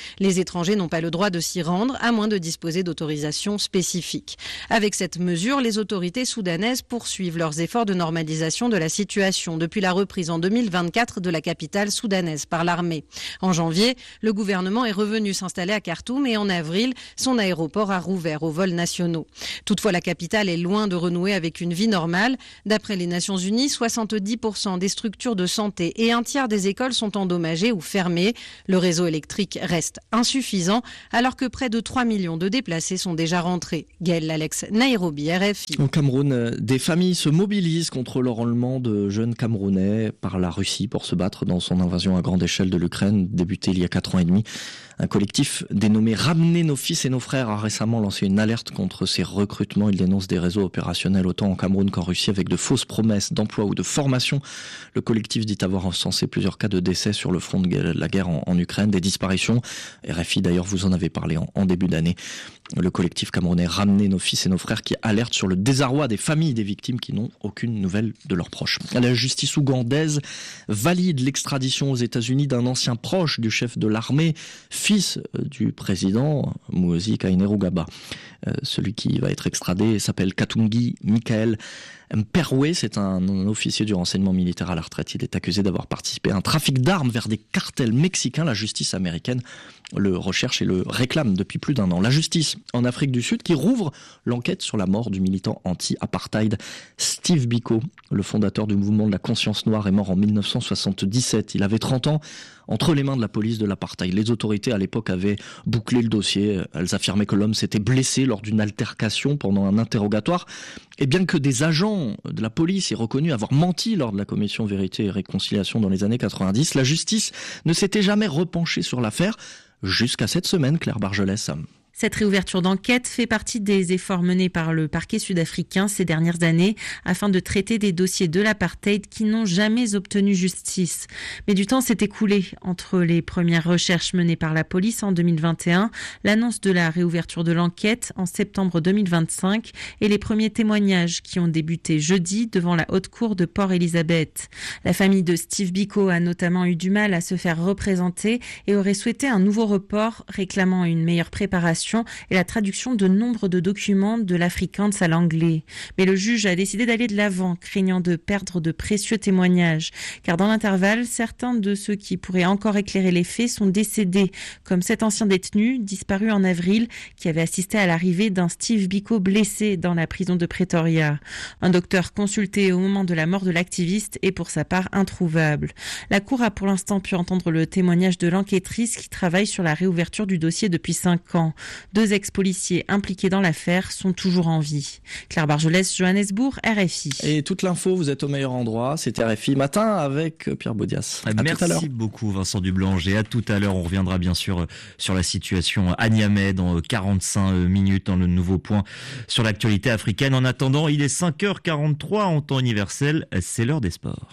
Les étrangers n'ont pas le droit de s'y rendre, à moins de disposer d'autorisations spécifiques. Avec cette mesure, les autorités soudanaises poursuivent leurs efforts de normalisation de la situation depuis la reprise en deux mille vingt-quatre de la capitale soudanaise par l'armée. En janvier, le gouvernement est revenu s'installer à Khartoum et en avril, son aéroport a rouvert aux vols nationaux. Toutefois, la capitale est loin de renouer avec une vie normale. D'après les Nations Unies, soixante-dix pour cent des structures de santé et un tiers des écoles sont endommagées ou fermées. Le réseau électrique reste insuffisant alors que près de trois millions de déplacés sont déjà rentrés. Gaël Alex, Nairobi, R F I. Au Cameroun, des familles se mobilisent contre l'enrôlement de jeunes Camerounais par la Russie pour se battre dans son invasion à grande échelle de l'Ukraine, débutée il y a quatre ans et demi. Un collectif dénommé Ramener nos fils et nos frères a récemment lancé une alerte contre ces recrutements. Il dénonce des réseaux opérationnels autant en Cameroun qu'en Russie avec de fausses promesses d'emploi ou de formation. Le collectif dit avoir recensé plusieurs cas de décès sur le front de la guerre en, en Ukraine, des disparitions. R F I d'ailleurs, vous en avez parlé en, en début d'année. Le collectif camerounais Ramener nos fils et nos frères qui alerte sur le désarroi des familles des victimes qui n'ont aucune nouvelle de leurs proches. La justice ougandaise valide l'extradition aux États-Unis d'un ancien proche du chef de l'armée, fils du président Muhoozi Kainerugaba. Euh, celui qui va être extradé s'appelle Katungi Michael Mperwe, c'est un officier du renseignement militaire à la retraite. Il est accusé d'avoir participé à un trafic d'armes vers des cartels mexicains. La justice américaine le recherche et le réclame depuis plus d'un an. La justice en Afrique du Sud qui rouvre l'enquête sur la mort du militant anti-apartheid Steve Biko. Le fondateur du mouvement de la conscience noire est mort en mille neuf cent soixante-dix-sept. Il avait trente ans. Entre les mains de la police de l'apartheid. Les autorités à l'époque avaient bouclé le dossier. Elles affirmaient que l'homme s'était blessé lors d'une altercation pendant un interrogatoire. Et bien que des agents de la police aient reconnu avoir menti lors de la commission Vérité et Réconciliation dans les années quatre-vingt-dix, la justice ne s'était jamais repenchée sur l'affaire jusqu'à cette semaine, Claire Bargelès. Cette réouverture d'enquête fait partie des efforts menés par le parquet sud-africain ces dernières années afin de traiter des dossiers de l'apartheid qui n'ont jamais obtenu justice. Mais du temps s'est écoulé entre les premières recherches menées par la police en deux mille vingt et un, l'annonce de la réouverture de l'enquête en septembre deux mille vingt-cinq et les premiers témoignages qui ont débuté jeudi devant la haute cour de Port Elizabeth. La famille de Steve Biko a notamment eu du mal à se faire représenter et aurait souhaité un nouveau report réclamant une meilleure préparation et la traduction de nombre de documents de l'afrikaans à l'anglais. Mais le juge a décidé d'aller de l'avant, craignant de perdre de précieux témoignages. Car dans l'intervalle, certains de ceux qui pourraient encore éclairer les faits sont décédés, comme cet ancien détenu, disparu en avril, qui avait assisté à l'arrivée d'un Steve Biko blessé dans la prison de Pretoria. Un docteur consulté au moment de la mort de l'activiste est pour sa part introuvable. La Cour a pour l'instant pu entendre le témoignage de l'enquêtrice qui travaille sur la réouverture du dossier depuis cinq ans. Deux ex-policiers impliqués dans l'affaire sont toujours en vie. Claire Bargelès, Johannesburg, R F I. Et toute l'info, vous êtes au meilleur endroit, c'était R F I Matin avec Pierre Baudias. À Merci tout à l'heure. beaucoup Vincent Dublanger. À tout à l'heure, on reviendra bien sûr sur la situation à Niamey dans quarante-cinq minutes dans le nouveau point sur l'actualité africaine. En attendant, il est cinq heures quarante-trois en temps universel, c'est l'heure des sports.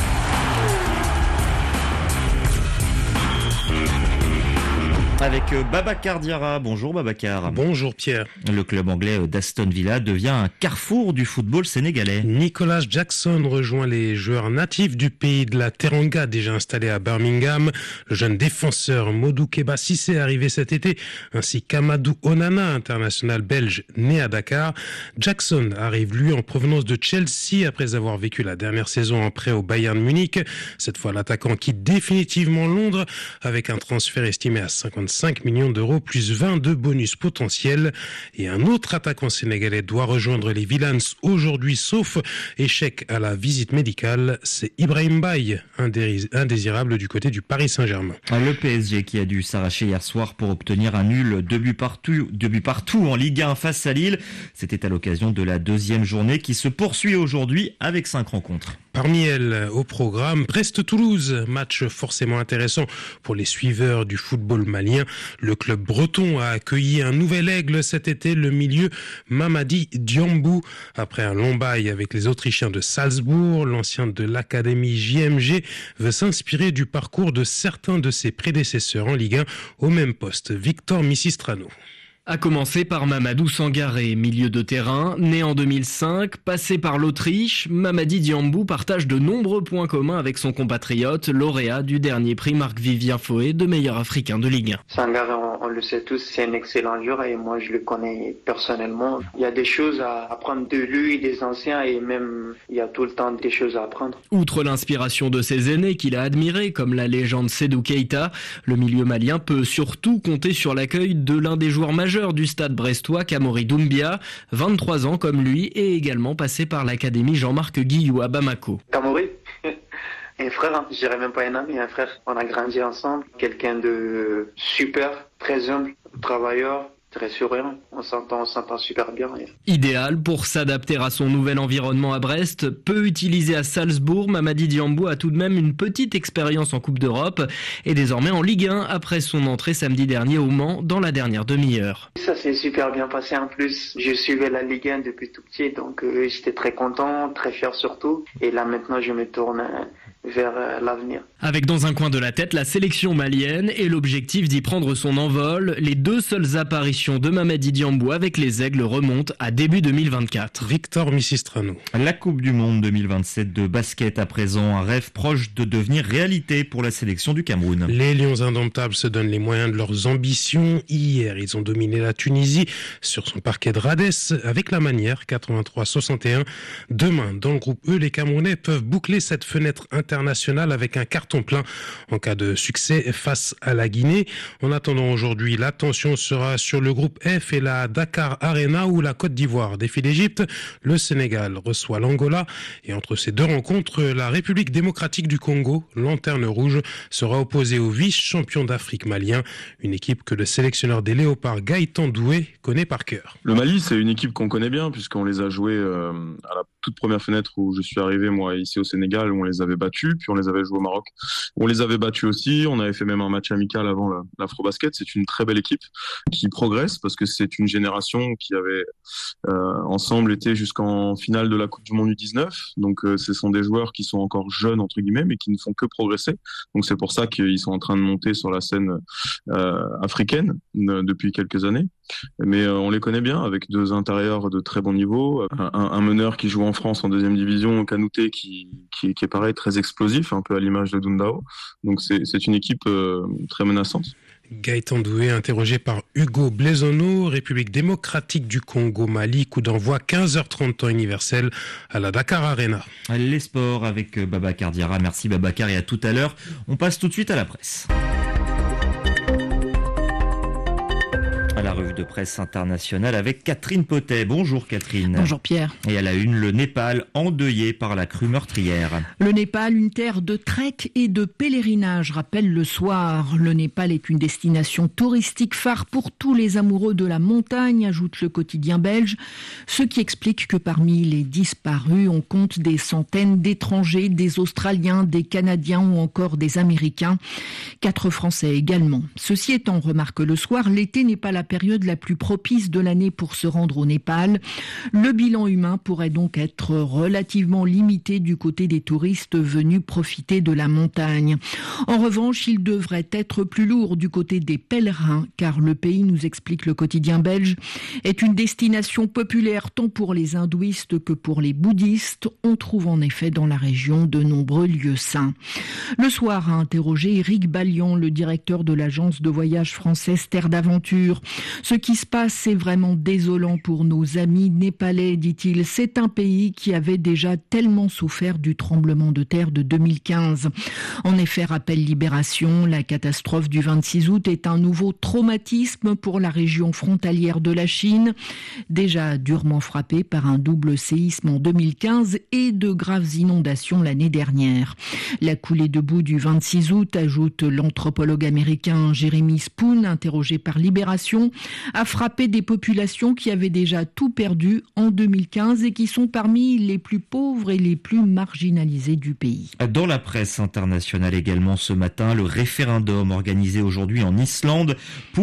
Avec Babacar Diarra. Bonjour Babacar. Bonjour Pierre. Le club anglais d'Aston Villa devient un carrefour du football sénégalais. Nicolas Jackson rejoint les joueurs natifs du pays de la Teranga, déjà installés à Birmingham. Le jeune défenseur Modou Keba Cissé est arrivé cet été, ainsi qu'Amadou Onana, international belge né à Dakar. Jackson arrive lui en provenance de Chelsea après avoir vécu la dernière saison en prêt au Bayern Munich. Cette fois, l'attaquant quitte définitivement Londres avec un transfert estimé à cinquante-cinq millions d'euros plus vingt de bonus potentiels. Et un autre attaquant sénégalais doit rejoindre les Villans aujourd'hui, sauf échec à la visite médicale. C'est Ibrahim Baye, indésirable du côté du Paris Saint-Germain. Le P S G qui a dû s'arracher hier soir pour obtenir un nul deux buts partout, deux buts partout en Ligue un face à Lille. C'était à l'occasion de la deuxième journée qui se poursuit aujourd'hui avec cinq rencontres. Parmi elles, au programme, Brest-Toulouse, match forcément intéressant pour les suiveurs du football malien. Le club breton a accueilli un nouvel aigle cet été, le milieu Mamadi Diambou. Après un long bail avec les Autrichiens de Salzbourg, l'ancien de l'académie J M G veut s'inspirer du parcours de certains de ses prédécesseurs en Ligue un au même poste, Victor Missistrano. A commencer par Mamadou Sangaré, milieu de terrain, né en deux mille cinq, passé par l'Autriche, Mamadi Diambou partage de nombreux points communs avec son compatriote, lauréat du dernier prix Marc-Vivien Foé de meilleur africain de Ligue un. Sangaré, on, on le sait tous, c'est un excellent joueur et moi je le connais personnellement. Il y a des choses à apprendre de lui, des anciens et même il y a tout le temps des choses à apprendre. Outre l'inspiration de ses aînés qu'il a admirés, comme la légende Sédou Keïta, le milieu malien peut surtout compter sur l'accueil de l'un des joueurs majeurs du stade brestois, Kamori Doumbia, vingt-trois ans comme lui, et également passé par l'académie Jean-Marc Guillou à Bamako. Kamori, un frère, je dirais même pas un ami, un frère. On a grandi ensemble, quelqu'un de super, très humble, travailleur, très souriant, on s'entend, on s'entend super bien. Idéal pour s'adapter à son nouvel environnement à Brest, peu utilisé à Salzbourg, Mamadi Diambou a tout de même une petite expérience en Coupe d'Europe et désormais en Ligue un après son entrée samedi dernier au Mans dans la dernière demi-heure. Ça s'est super bien passé en plus, je suivais la Ligue un depuis tout petit donc euh, j'étais très content, très fier surtout et là maintenant je me tourne euh, vers euh, l'avenir. Avec dans un coin de la tête la sélection malienne et l'objectif d'y prendre son envol, les deux seules apparitions de Mamadi Diambou avec les Aigles remonte à début deux mille vingt-quatre. Victor Missistrano. La Coupe du Monde deux mille vingt-sept de basket à présent, un rêve proche de devenir réalité pour la sélection du Cameroun. Les Lions indomptables se donnent les moyens de leurs ambitions. Hier, ils ont dominé la Tunisie sur son parquet de Rades avec la manière quatre-vingt-trois à soixante et un. Demain, dans le groupe E, les Camerounais peuvent boucler cette fenêtre internationale avec un carton plein en cas de succès face à la Guinée. En attendant aujourd'hui, l'attention sera sur le groupe F et la Dakar Arena où la Côte d'Ivoire défie l'Égypte. Le Sénégal reçoit l'Angola et entre ces deux rencontres, la République démocratique du Congo, lanterne rouge, sera opposée au vice-champion d'Afrique malien, une équipe que le sélectionneur des Léopards Gaëtan Doué connaît par cœur. Le Mali, c'est une équipe qu'on connaît bien puisqu'on les a joués euh, à la toute première fenêtre où je suis arrivé moi ici au Sénégal où on les avait battus, puis on les avait joués au Maroc. On les avait battus aussi, on avait fait même un match amical avant l'Afrobasket. C'est une très belle équipe qui progresse parce que c'est une génération qui avait euh, ensemble été jusqu'en finale de la Coupe du Monde U dix-neuf. Donc euh, ce sont des joueurs qui sont encore jeunes entre guillemets mais qui ne font que progresser. Donc c'est pour ça qu'ils sont en train de monter sur la scène euh, africaine euh, depuis quelques années. Mais euh, on les connaît bien avec deux intérieurs de très bon niveau, un, un meneur qui joue en France en deuxième division, Kanouté qui, qui, qui est pareil très explosif, un peu à l'image de Dundao. Donc c'est, c'est une équipe euh, très menaçante. Gaëtan Doué, interrogé par Hugo Blaisono, République démocratique du Congo, Mali, coup d'envoi quinze heures trente temps universel à la Dakar Arena. Les sports avec Babacar Diarra. Merci Babacar et à tout à l'heure. On passe tout de suite à la presse. À la revue de presse internationale avec Catherine Potet. Bonjour Catherine. Bonjour Pierre. Et à la une, le Népal endeuillé par la crue meurtrière. Le Népal, une terre de trek et de pèlerinage, rappelle le soir. Le Népal est une destination touristique phare pour tous les amoureux de la montagne, ajoute le quotidien belge. Ce qui explique que parmi les disparus, on compte des centaines d'étrangers, des Australiens, des Canadiens ou encore des Américains. Quatre Français également. Ceci étant, remarque le soir, l'été n'est pas la période la plus propice de l'année pour se rendre au Népal. Le bilan humain pourrait donc être relativement limité du côté des touristes venus profiter de la montagne. En revanche, il devrait être plus lourd du côté des pèlerins, car le pays, nous explique le quotidien belge, est une destination populaire tant pour les hindouistes que pour les bouddhistes. On trouve en effet dans la région de nombreux lieux saints. Le soir a interrogé Éric Ballion, le directeur de l'agence de voyage française Terre d'Aventure. Ce qui se passe, c'est vraiment désolant pour nos amis népalais, dit-il. C'est un pays qui avait déjà tellement souffert du tremblement de terre de deux mille quinze. En effet, rappelle Libération, la catastrophe du vingt-six août est un nouveau traumatisme pour la région frontalière de la Chine, déjà durement frappée par un double séisme en deux mille quinze et de graves inondations l'année dernière. La coulée de boue du vingt-six août, ajoute l'anthropologue américain Jeremy Spoon, interrogé par Libération, a frappé des populations qui avaient déjà tout perdu en deux mille quinze et qui sont parmi les plus pauvres et les plus marginalisés du pays. Dans la presse internationale également ce matin, le référendum organisé aujourd'hui en Islande pour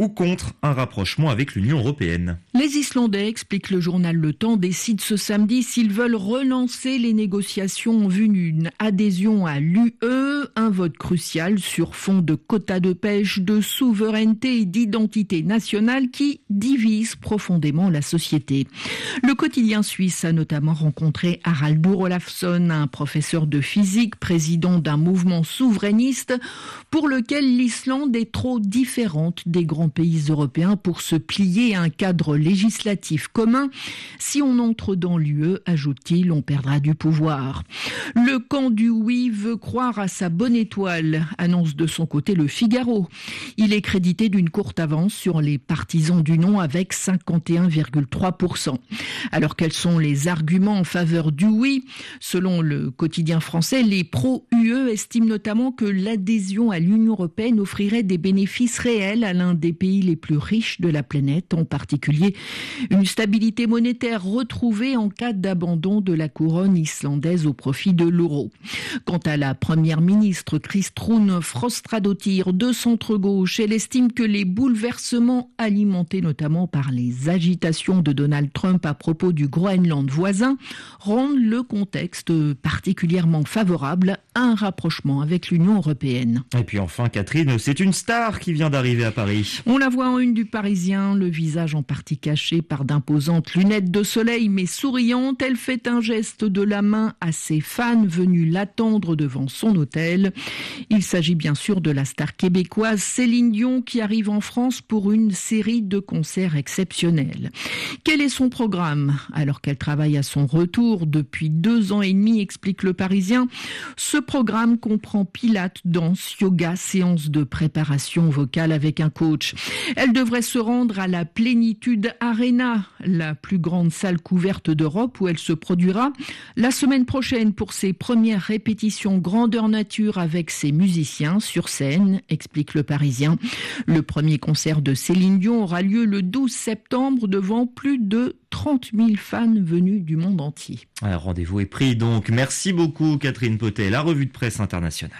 ou contre un rapprochement avec l'Union européenne. Les Islandais, explique le journal Le Temps, décident ce samedi s'ils veulent relancer les négociations en vue d'une adhésion à l'U E, un vote crucial sur fond de quotas de pêche, de souveraineté et d'identité nationale qui divise profondément la société. Le quotidien suisse a notamment rencontré Haraldur Olafsson, un professeur de physique, président d'un mouvement souverainiste pour lequel l'Islande est trop différente des grands pays européens pour se plier à un cadre législatif commun. Si on entre dans l'U E, ajoute-t-il, on perdra du pouvoir. Le camp du oui veut croire à sa bonne étoile, annonce de son côté le Figaro. Il est crédité d'une courte avance sur les partisans du non avec cinquante et un virgule trois pour cent. Alors quels sont les arguments en faveur du oui ? Selon le quotidien français, les pro-U E estiment notamment que l'adhésion à l'Union européenne offrirait des bénéfices réels à l'un des pays les plus riches de la planète, en particulier une stabilité monétaire retrouvée en cas d'abandon de la couronne islandaise au profit de l'euro. Quant à la première ministre Kristrún Frostadóttir de centre-gauche, elle estime que les bouleversements alimentés notamment par les agitations de Donald Trump à propos du Groenland voisin rendent le contexte particulièrement favorable à un rapprochement avec l'Union européenne. Et puis enfin, Catherine, c'est une star qui vient d'arriver à Paris. On la voit en une du Parisien, le visage en partie caché par d'imposantes lunettes de soleil mais souriante. Elle fait un geste de la main à ses fans venus l'attendre devant son hôtel. Il s'agit bien sûr de la star québécoise Céline Dion qui arrive en France pour une série de concerts exceptionnels. Quel est son programme ? Alors qu'elle travaille à son retour depuis deux ans et demi, explique le Parisien. Ce programme comprend pilates, danse, yoga, séance de préparation vocale avec un coach. Elle devrait se rendre à la Plénitude Arena, la plus grande salle couverte d'Europe où elle se produira la semaine prochaine pour ses premières répétitions grandeur nature avec ses musiciens sur scène, explique le Parisien. Le premier concert de Céline Dion aura lieu le douze septembre devant plus de trente mille fans venus du monde entier. Alors, rendez-vous est pris donc. Merci beaucoup Catherine Potet, la revue de presse internationale.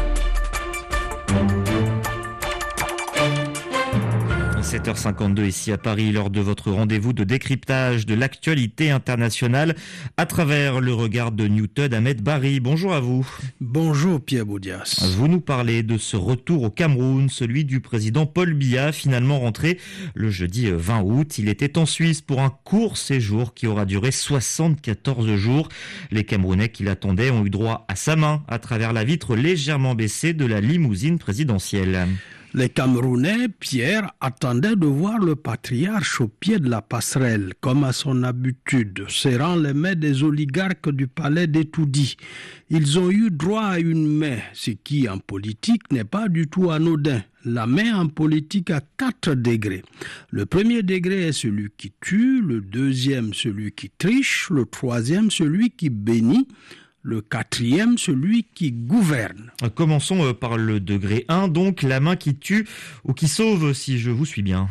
sept heures cinquante-deux ici à Paris, lors de votre rendez-vous de décryptage de l'actualité internationale à travers le regard de Newton Ahmed Barry. Bonjour à vous. Bonjour Pierre Boudias. Vous nous parlez de ce retour au Cameroun, celui du président Paul Biya, finalement rentré le jeudi vingt août. Il était en Suisse pour un court séjour qui aura duré soixante-quatorze jours. Les Camerounais qui l'attendaient ont eu droit à sa main à travers la vitre légèrement baissée de la limousine présidentielle. Les Camerounais, Pierre, attendaient de voir le patriarche au pied de la passerelle, comme à son habitude, serrant les mains des oligarques du palais d'Etoudi. Ils ont eu droit à une main, ce qui en politique n'est pas du tout anodin. La main en politique a quatre degrés. Le premier degré est celui qui tue, le deuxième celui qui triche, le troisième celui qui bénit, le quatrième, celui qui gouverne. Commençons par le degré un, donc la main qui tue ou qui sauve, si je vous suis bien.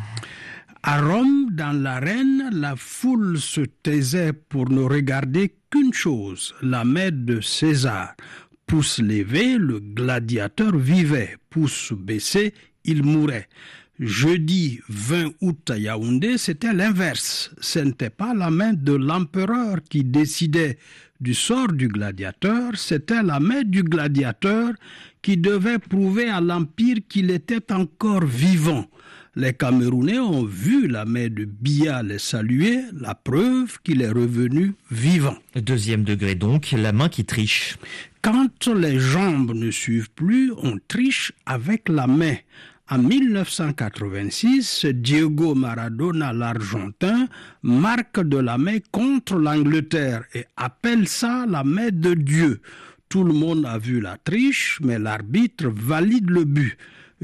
À Rome, dans l'arène, la foule se taisait pour ne regarder qu'une chose, la main de César. Pouce levé, le gladiateur vivait. Pouce baissé, il mourait. Jeudi vingt août à Yaoundé, c'était l'inverse. Ce n'était pas la main de l'empereur qui décidait du sort du gladiateur, c'était la main du gladiateur qui devait prouver à l'Empire qu'il était encore vivant. Les Camerounais ont vu la main de Biya les saluer, la preuve qu'il est revenu vivant. Deuxième degré donc, la main qui triche. Quand les jambes ne suivent plus, on triche avec la main. En mille neuf cent quatre-vingt-six, Diego Maradona, l'Argentin, marque de la main contre l'Angleterre et appelle ça la main de Dieu. Tout le monde a vu la triche, mais l'arbitre valide le but.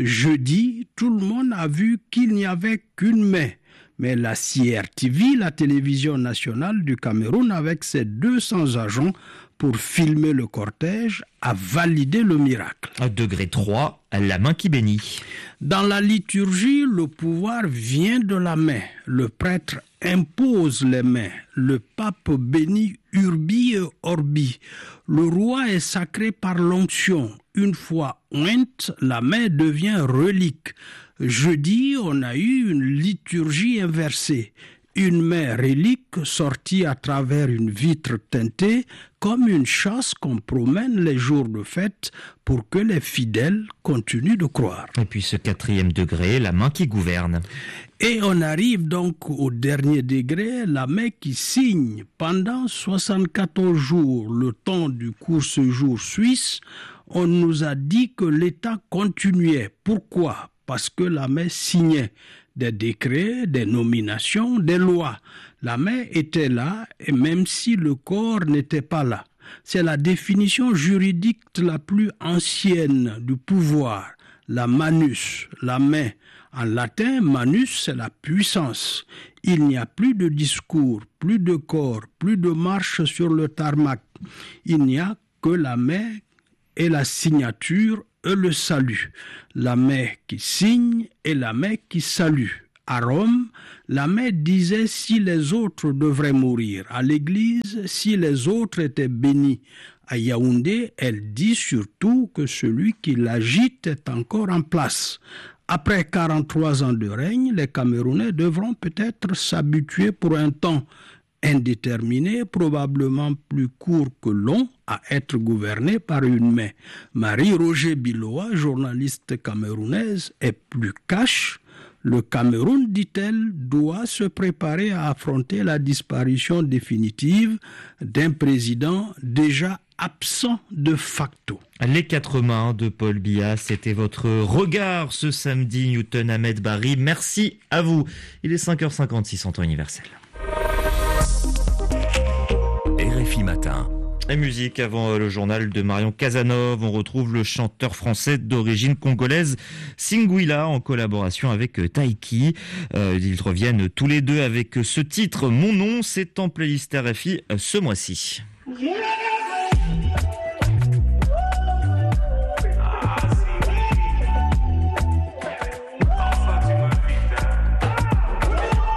Jeudi, tout le monde a vu qu'il n'y avait qu'une main. Mais la C R T V, la télévision nationale du Cameroun, avec ses deux cents agents pour filmer le cortège, a validé le miracle. Degré trois, la main qui bénit. Dans la liturgie, le pouvoir vient de la main. Le prêtre impose les mains. Le pape bénit urbi et orbi. Le roi est sacré par l'onction. Une fois ointe, la main devient relique. Jeudi, on a eu une liturgie inversée. Une mère relique sortie à travers une vitre teintée comme une chasse qu'on promène les jours de fête pour que les fidèles continuent de croire. Et puis ce quatrième degré, la main qui gouverne. Et on arrive donc au dernier degré, la main qui signe. Pendant soixante-quatorze jours, le temps du court séjour suisse, on nous a dit que l'État continuait. Pourquoi ? Parce que la main signait des décrets, des nominations, des lois. La main était là, et même si le corps n'était pas là. C'est la définition juridique la plus ancienne du pouvoir, la manus, la main. En latin, manus, c'est la puissance. Il n'y a plus de discours, plus de corps, plus de marche sur le tarmac. Il n'y a que la main et la signature et le salut. La main qui signe et la main qui salue. À Rome, la main disait si les autres devraient mourir. À l'église, si les autres étaient bénis. À Yaoundé, elle dit surtout que celui qui l'agite est encore en place. Après quarante-trois ans de règne, les Camerounais devront peut-être s'habituer pour un temps indéterminé, probablement plus court que long, à être gouverné par une main. Marie-Roger Biloa, journaliste camerounaise, est plus cash. Le Cameroun, dit-elle, doit se préparer à affronter la disparition définitive d'un président déjà absent de facto. Les quatre mains de Paul Biya, c'était votre regard ce samedi, Newton Ahmed Barry. Merci à vous. Il est cinq heures cinquante-six en temps universel. R F I Matin. Et musique avant le journal de Marion Casanov, on retrouve le chanteur français d'origine congolaise Singwila en collaboration avec Taiki. Euh, ils reviennent tous les deux avec ce titre Mon nom, c'est en playlist R F I ce mois-ci. Yeah.